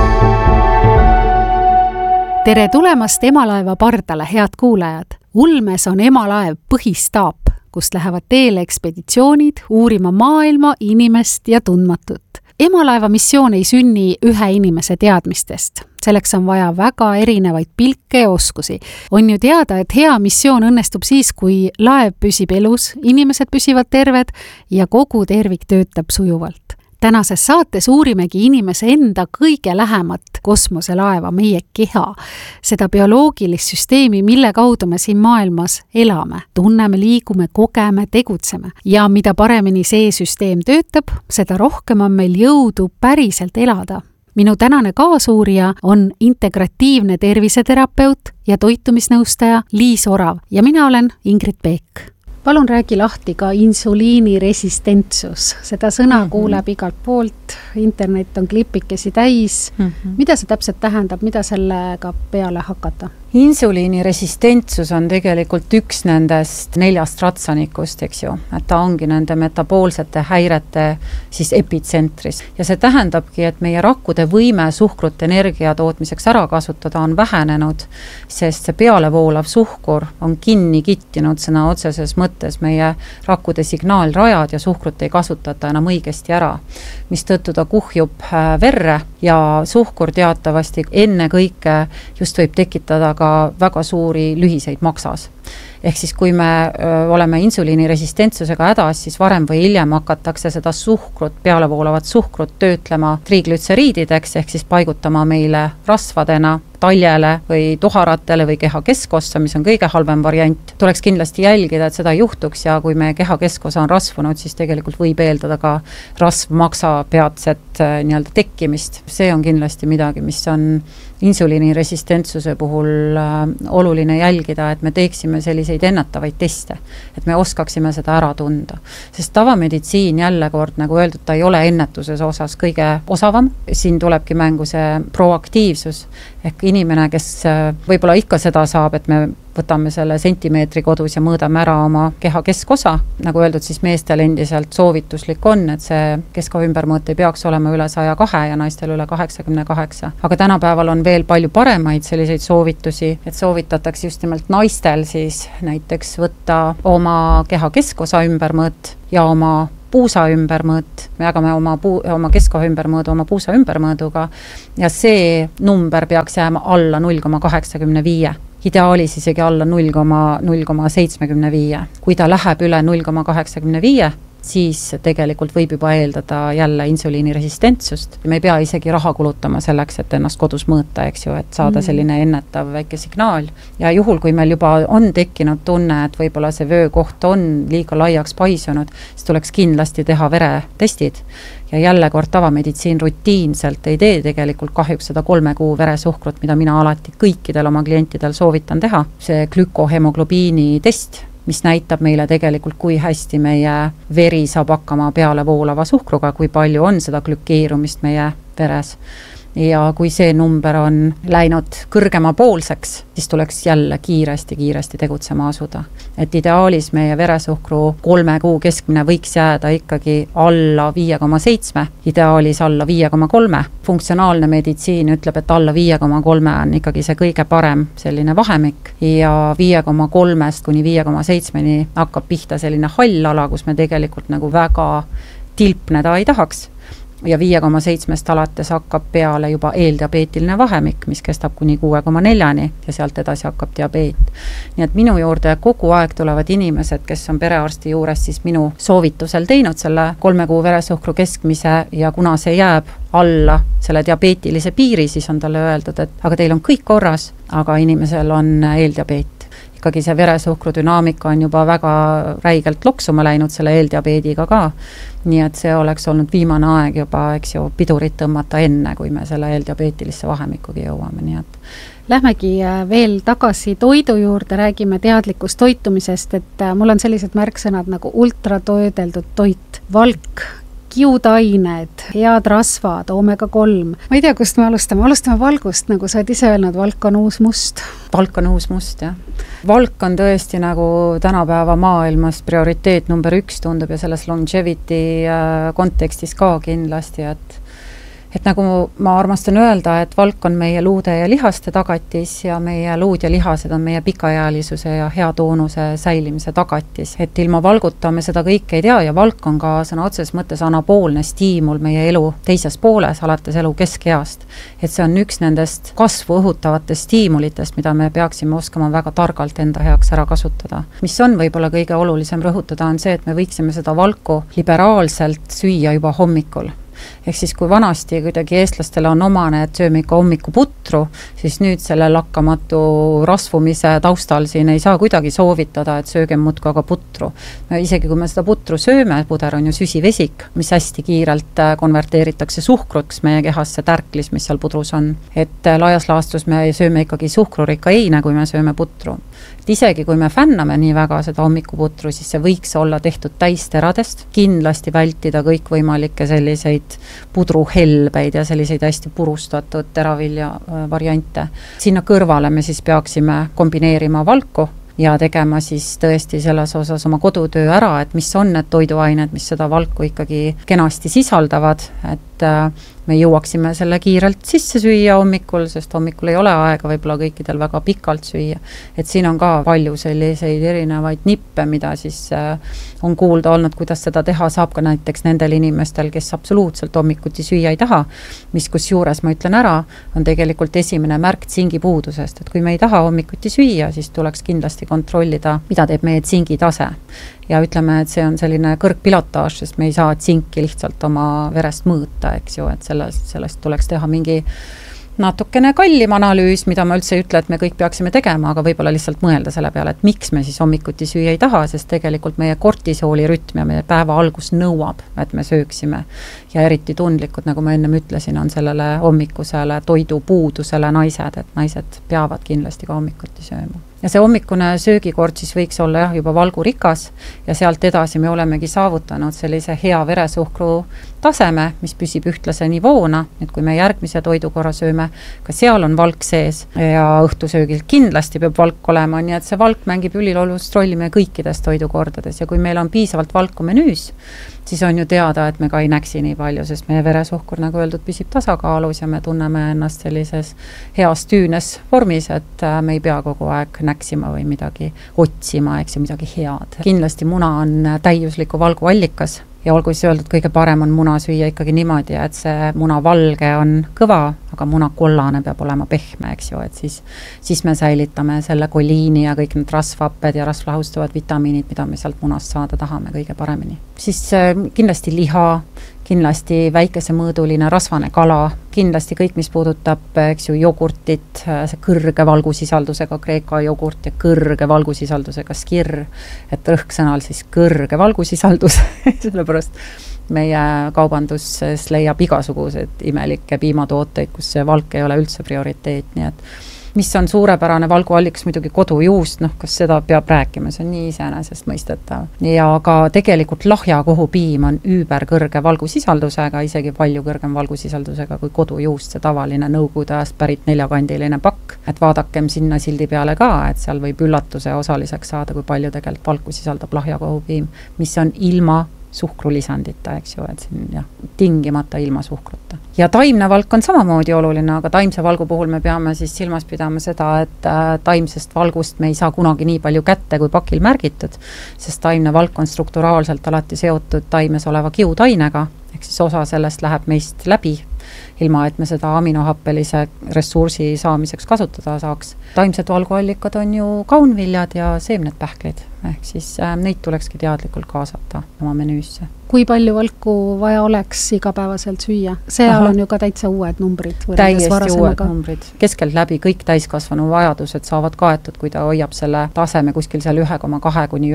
Tere tulemast Emalaeva pardale, head kuulajad! Ulmes on Emalaev põhistaap, kust lähevad teele ekspeditsioonid uurima maailma, inimest ja tundmatut. Emalaeva missioon ei sünni ühe inimese teadmistest. Selleks on vaja väga erinevaid pilke ja oskusi. On ju teada, et hea missioon õnnestub siis, kui laev püsib elus, inimesed püsivad terved ja kogu tervik töötab sujuvalt. tänases saates uurimegi inimese enda kõige lähemat kosmoselaeva, meie keha, seda bioloogilist süsteemi, mille kaudu me siin maailmas elame, tunneme, liigume, kogeme, tegutseme. Ja mida paremini see süsteem töötab, seda rohkem on meil jõudu päriselt elada. Minu tänane kaasuurija on integratiivne terviseterapeut ja toitumisnõustaja Liis Orav ja mina olen Ingrid Peek. Palun räägi lahti ka insuliiniresistentsus. Seda sõna kuuleb igalt poolt, internet on klipikesi täis. Mida see täpselt tähendab, mida sellega peale hakata? Insuliiniresistentsus on tegelikult üks nendest 4 ratsanikust, eks ju, et ta ongi nende metaboolsete häirete siis epitsentris. Ja see tähendabki, et meie rakkude võime suhkrut energia tootmiseks ära kasutada on vähenenud, sest see pealevoolav suhkur on kinni kittinud sõna otseses mõttes meie rakkude signaalrajad ja suhkrut ei kasutata enam õigesti ära, mis tõttu ta kuhjub verre ja suhkur teatavasti enne kõike just võib tekitada ka väga suuri lühiseid maksas. Ehk siis kui me oleme insuliiniresistentsusega hädas, siis varem või hiljem hakatakse seda suhkrut, pealevoolavat suhkrut töötlema triglütseriidideks, ehk siis paigutama meile rasvadena, taljele või tuharatele või keha keskossa, mis on kõige halvem variant. Tuleks kindlasti jälgida, et seda ei juhtuks ja kui meie keha keskosa on rasvunud, siis tegelikult võib eeldada ka rasvmaksa peatset nii-öelda tekkimist. See on kindlasti midagi, mis on insuliiniresistentsuse puhul oluline jälgida, et me teeksime selliseid ennetavaid teste, et me oskaksime seda ära tunda. Sest tavameditsiin jälle kord, nagu öeldud, ta ei ole ennetuses osas kõige osavam. Siin tulebki mängu see proaktiivsus, ehk inimene, kes võib-olla ikka seda saab, et me võtame selle sentimeetri kodus ja mõõdame ära oma keha keskosa. Nagu öeldud, siis meestel endiselt soovituslik on, et see keskoha ümbermõõt ei peaks olema üle 102 ja naistel üle 88. Aga tänapäeval on veel palju paremaid selliseid soovitusi, et soovitatakse just nimelt naistel siis näiteks võtta oma keha keskosa ümbermõõt ja oma puusa ümbermõõt, me jagame oma keskoha ümbermõõdu oma puusa ümbermõõduga ja see number peaks jääma alla 0,85. Ideaalis isegi alla 0,75. Kui ta läheb üle 0,85, siis tegelikult võib juba eeldada jälle insuliiniresistentsust. Me ei pea isegi raha kulutama selleks, et ennast kodus mõõta, eks ju, et saada selline ennetav väike signaal. Ja juhul, kui meil juba on tekkinud tunne, et võib-olla see vöökoht on liiga laiaks paisunud, siis tuleks kindlasti teha veretestid. Ja jälle kord tavameditsiin rutiinselt ei tee tegelikult kahjuks seda 3 kuu veresuhkrut, mida mina alati kõikidel oma klientidel soovitan teha. See glükoohemoglobiini test, mis näitab meile tegelikult, kui hästi meie veri saab hakkama peale voolava suhkruga, kui palju on seda glükeerumist meie veres. Ja kui see number on läinud kõrgema poolseks, siis tuleks jälle kiiresti tegutsema asuda. Et ideaalis meie veresuhkru 3 kuu keskmine võiks jääda ikkagi alla 5,7, ideaalis alla 5,3. Funktsionaalne meditsiin ütleb, et alla 5,3 on ikkagi see kõige parem selline vahemik ja 5,3 kuni 5,7 hakkab pihta selline hall ala, kus me tegelikult nagu väga tilpneda ei tahaks. Ja 5,7 alates hakkab peale juba eeldiabeetiline vahemik, mis kestab kuni 6,4 ja sealt edasi hakkab diabeet. Nii et minu juurde kogu aeg tulevad inimesed, kes on perearsti juures siis minu soovitusel teinud selle 3 kuu veresuhkru keskmise ja kuna see jääb alla selle diabeetilise piiri, siis on talle öeldud, et aga teil on kõik korras, aga inimesel on eeldiabeet. Ikkagi see veresuhkru dünaamika on juba väga räigelt loksuma läinud selle eeldiabeediga ka. Nii et see oleks olnud viimane aeg juba, eks ju, pidurit tõmmata enne, kui me selle eeldiabeetilisse vahemikugi jõuame. Nii et lähmegi veel tagasi toidu juurde, räägime teadlikust toitumisest, et mul on sellised märksõnad nagu ultratoedeldud toit, valk, kiudained, head rasvad, omega-3. Ma ei tea, kust me alustame valgust, nagu sa oled ise öelnud, valk on uus must. Valk on uus must, jah. Valk on tõesti nagu tänapäeva maailmas prioriteet number 1 tundub ja selles longevity kontekstis ka kindlasti, et nagu ma armastan öelda, et valk on meie luude ja lihaste tagatis ja meie luud ja lihased on meie pikaealisuse ja hea toonuse säilimise tagatis. Et ilma valguta me seda kõike ei tea ja valk on ka sõna otses mõttes anaboolne stiimul meie elu teises pooles, alates elu keskeast. Et see on üks nendest kasvu õhutavatest stiimulitest, mida me peaksime oskama väga targalt enda heaks ära kasutada. Mis on võib-olla kõige olulisem rõhutada on see, et me võiksime seda valku liberaalselt süüa juba hommikul. Ehk siis kui vanasti kuidagi eestlastele on omane, et sööme ikka hommikuputru, siis nüüd selle lakkamatu rasvumise taustal siin ei saa kuidagi soovitada, et söögem muudkui aga putru. Isegi kui me seda putru sööme, puder on ju süsivesik, mis hästi kiirelt konverteeritakse suhkruks meie kehasse, tärklis, mis seal pudrus on. Et laias laastus me sööme ikkagi suhkrurikka eine, kui me sööme putru. Et isegi kui me fänname nii väga seda hommikuputru, siis see võiks olla tehtud täisteradest, kindlasti vältida kõikvõimalikke selliseid pudruhelbeid ja selliseid hästi purustatud teravilja variante. Sinna kõrvale me siis peaksime kombineerima valku ja tegema siis tõesti selles osas oma kodutöö ära, et mis on need toiduained, mis seda valku ikkagi kenasti sisaldavad, et me jõuaksime selle kiirelt sisse süüa hommikul, sest hommikul ei ole aega võib-olla kõikidel väga pikalt süüa. Et siin on ka palju selliseid erinevaid nippe, mida siis on kuulda olnud, kuidas seda teha saab ka näiteks nendel inimestel, kes absoluutselt hommikuti süüa ei taha, mis kusjuures ma ütlen ära, on tegelikult esimene märk tsingipuudusest, et kui me ei taha hommikuti süüa, siis tuleks kindlasti kontrollida, mida teeb meie tsingitase. Ja ütleme, et see on selline kõrgpilotaaž, sest me ei saa tsinki lihtsalt oma verest mõõta, eks ju, et sellest tuleks teha mingi natukene kallim analüüs, mida ma üldse ei ütle, et me kõik peaksime tegema, aga võib-olla lihtsalt mõelda selle peale, et miks me siis hommikuti süüa ei taha, sest tegelikult meie kortisooli rütm ja meie päeva algus nõuab, et me sööksime. Ja eriti tundlikud, nagu ma ennem ütlesin, on sellele hommikusele toidupuudusele naised, et naised peavad kindlasti ka hommikuti sööma. Ja see hommikune söögikord siis võiks olla juba valgurikas ja sealt edasi me olemegi saavutanud sellise hea veresuhkru taseme, mis püsib ühtlase nivoona, et kui me järgmise toidukorra sööme, ka seal on valk sees ja õhtusöögil kindlasti peab valk olema, nii et see valk mängib ülilolust rolli meie kõikides toidukordades ja kui meil on piisavalt valku menüüs, siis on ju teada, et me ka ei näksi nii palju, sest meie veresuhkur, nagu öeldud, püsib tasakaalus ja me tunneme ennast sellises heas tüünes vormis, et me ei pea kogu aeg näksima või midagi otsima, eks ju, midagi head. Kindlasti muna on täiusliku valgu allikas ja olgu siis öeldud, kõige parem on muna süüa ikkagi niimoodi, et see muna valge on kõva, aga muna kollane peab olema pehme, eks ju, et siis me säilitame selle koliini ja kõik need rasvhapped ja rasvlahustavad vitamiinid, mida me sealt munast saada tahame kõige paremini. Siis kindlasti liha, kindlasti väikesemõõduline rasvane kala, kindlasti kõik, mis puudutab, eks ju, jogurtit, see kõrge valgusisaldusega kreeka jogurt ja kõrge valgusisaldusega skir, et rõhksõnal siis kõrge valgusisaldus, sellepärast meie kaubanduses leiab igasuguseid imelikke piimatooteid, kus see valk ei ole üldse prioriteet, nii et mis on suurepärane valguallikas muidugi kodujuust, kas seda peab rääkima, see on nii iseenesest mõistetav. Ja ka tegelikult lahjakohupiim on üüberkõrge valgusisaldusega, isegi palju kõrgem valgusisaldusega kui kodujuust, see tavaline nõukogude ajast pärit 4-kandiline pakk. Et vaadakem sinna sildi peale ka, et seal võib üllatuse osaliseks saada, kui palju tegelikult valku sisaldab lahjakohupiim, mis on ilma suhkrulisandita, eks ju, et siin tingimata ilma suhkruta. Ja taimne valk on samamoodi oluline, aga taimse valgu puhul me peame siis silmas pidama seda, et taimsest valgust me ei saa kunagi nii palju kätte kui pakil märgitud, sest taimne valk on strukturaalselt alati seotud taimes oleva kiudainega, ehk siis osa sellest läheb meist läbi, ilma et me seda aminohappelise ressursi saamiseks kasutada saaks. Taimsed valguallikad on ju kaunviljad ja seemned pähklid, ehk siis neid tulekski teadlikult kaasata oma menüüsse. Kui palju valku vaja oleks igapäevaselt süüa? Seal on ju ka täitsa uued numbrid. Täiesti uued numbrid. Keskelt läbi kõik täiskasvanu vajadused saavad kaetud, kui ta hoiab selle taseme kuskil seal 1,2 kuni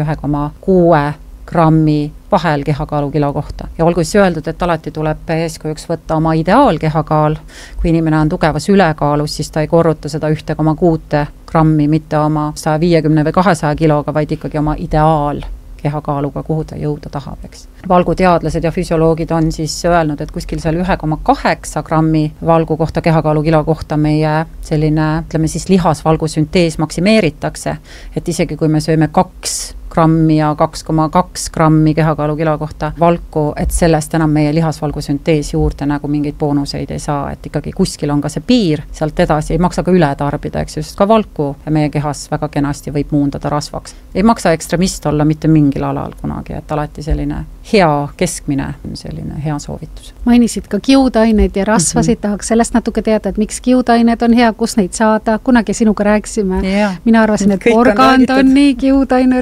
1,6 grammi vahel kehakaalu kilo kohta. Ja olgu siis öeldud, et alati tuleb eeskujuks võtta oma ideaalkehakaal. Kui inimene on tugevas ülekaalus, siis ta ei korruta seda 1,6 grammi, mitte oma 150 või 200 kiloga, vaid ikkagi oma ideaal kehakaaluga, kuhu ta jõuda tahab, eks. Valguteadlased ja füsioloogid on siis öelnud, et kuskil seal 1,8 grammi valgu kohta, kehakaalu kilo kohta meie selline, ütleme siis lihasvalgusüntees maksimeeritakse, et isegi kui me sööme 2 grammi ja 2,2 grammi kehakaalu kilo kohta valku, et sellest enam meie lihasvalgusüntees juurde nagu mingeid boonuseid ei saa, et ikkagi kuskil on ka see piir, sealt edasi ei maksa ka üle tarbida, eks just ka valku ja meie kehas väga kenasti võib muundada rasvaks. Ei maksa ekstremist olla mitte mingil alal kunagi, et alati selline hea keskmine, selline hea soovitus. Mainisid ka kiudaineid ja rasvasid, tahaks sellest natuke teada, et miks kiudained on hea, kus neid saada, kunagi sinuga rääkisime. Mina arvasin, et porgand on nii kiudainerikas,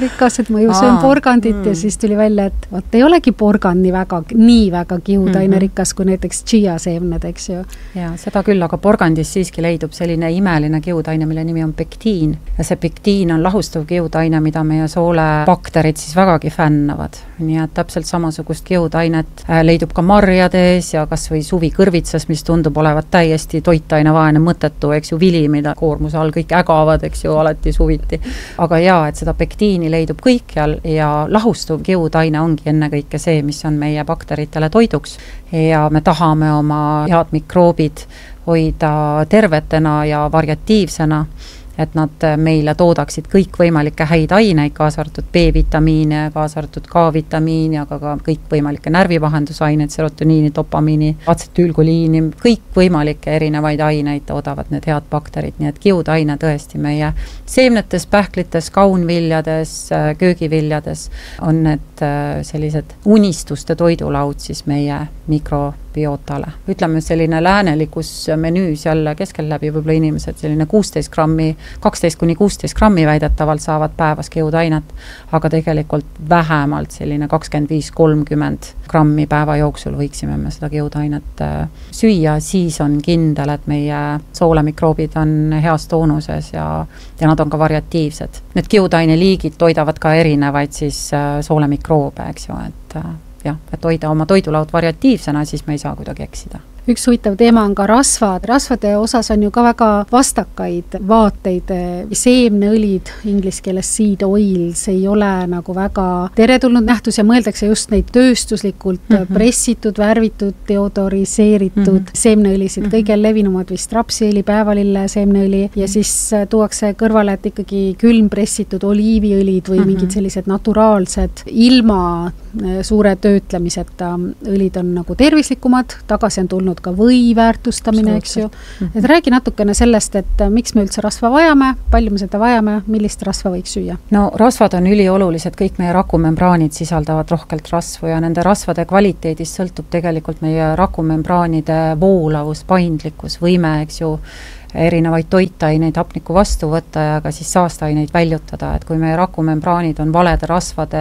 et ma ju söön porgandit ja siis tuli välja, et vot ei olegi porgand nii väga kiudainerikkas kui näiteks chia seemned, eks ju. Ja seda küll, aga porgandis siiski leidub selline imeline kiudaine, mille nimi on pektiin. Ja see pektiin on lahustav kiudaine, mida meie soolebakterid siis vägagi fännavad. Nii et täpselt samasugust kiudainet leidub ka marjades ja kas või suvikõrvitsas, mis tundub olevat täiesti toitainevaene mõttetu, eks ju, vili, mida koormuse all kõik ägavad, eks ju, alati suviti. Aga jaa, et seda pektiini leidub kõikjal ja lahustuv kiudaine ongi ennekõike see, mis on meie bakteritele toiduks ja me tahame oma head mikroobid hoida tervetena ja variatiivsena, et nad meile toodaksid kõikvõimalikke häid aineid, kaasa arvatud B-vitamiine, kaasa arvatud K-vitamiini, aga ka kõikvõimalikke närvivahendusaineid, serotoniini, dopamiini, atsetüülkoliini, kõikvõimalikke erinevaid aineid toodavad need head bakterid, nii et kiudaine tõesti meie seemnetes, pähklites, kaunviljades, köögiviljades on need sellised unistuste toidulaud siis meie mikrobiotale. Ütleme selline läänelikus menüüs jälle keskel läbi võib-olla inimesed selline 12-16 grammi väidetavalt saavad päevas kiudainet, aga tegelikult vähemalt selline 25-30 grammi päeva jooksul võiksime me seda kiudainet süüa, siis on kindel, et meie soolemikroobid on heas toonuses ja nad on ka variatiivsed. Need kiudaine liigid toidavad ka erinevaid siis soolemikroube, eks ju, et hoida oma toidulaud variatiivsena, siis me ei saa kuidagi eksida. Üks huvitav teema on ka rasvad. Rasvade osas on ju ka väga vastakaid vaateid. Seemneõlid, inglise keeles seed oils, ei ole nagu väga teretulnud nähtus ja mõeldakse just neid tööstuslikult pressitud, värvitud, deodoriseeritud seemneõlisid. Kõige levinumad vist rapsiõli, päevalille seemneõli ja siis tuuakse kõrvale, et ikkagi külm pressitud oliiviõlid või mingid sellised naturaalsed ilma suure töötlemiseta õlid on nagu tervislikumad, tagasi on tulnud ka või väärtustamine, eks ju. Et räägi natukene sellest, et miks me üldse rasva vajame, palju me seda vajame, millist rasva võiks süüa? No rasvad on üliolulised, kõik meie rakumembraanid sisaldavad rohkelt rasvu ja nende rasvade kvaliteedist sõltub tegelikult meie rakumembraanide voolavus, paindlikkus, võime, eks ju, erinevaid toitaineid hapniku vastu võtta ja ka siis saastaineid väljutada, et kui meie rakumembraanid on valede rasvade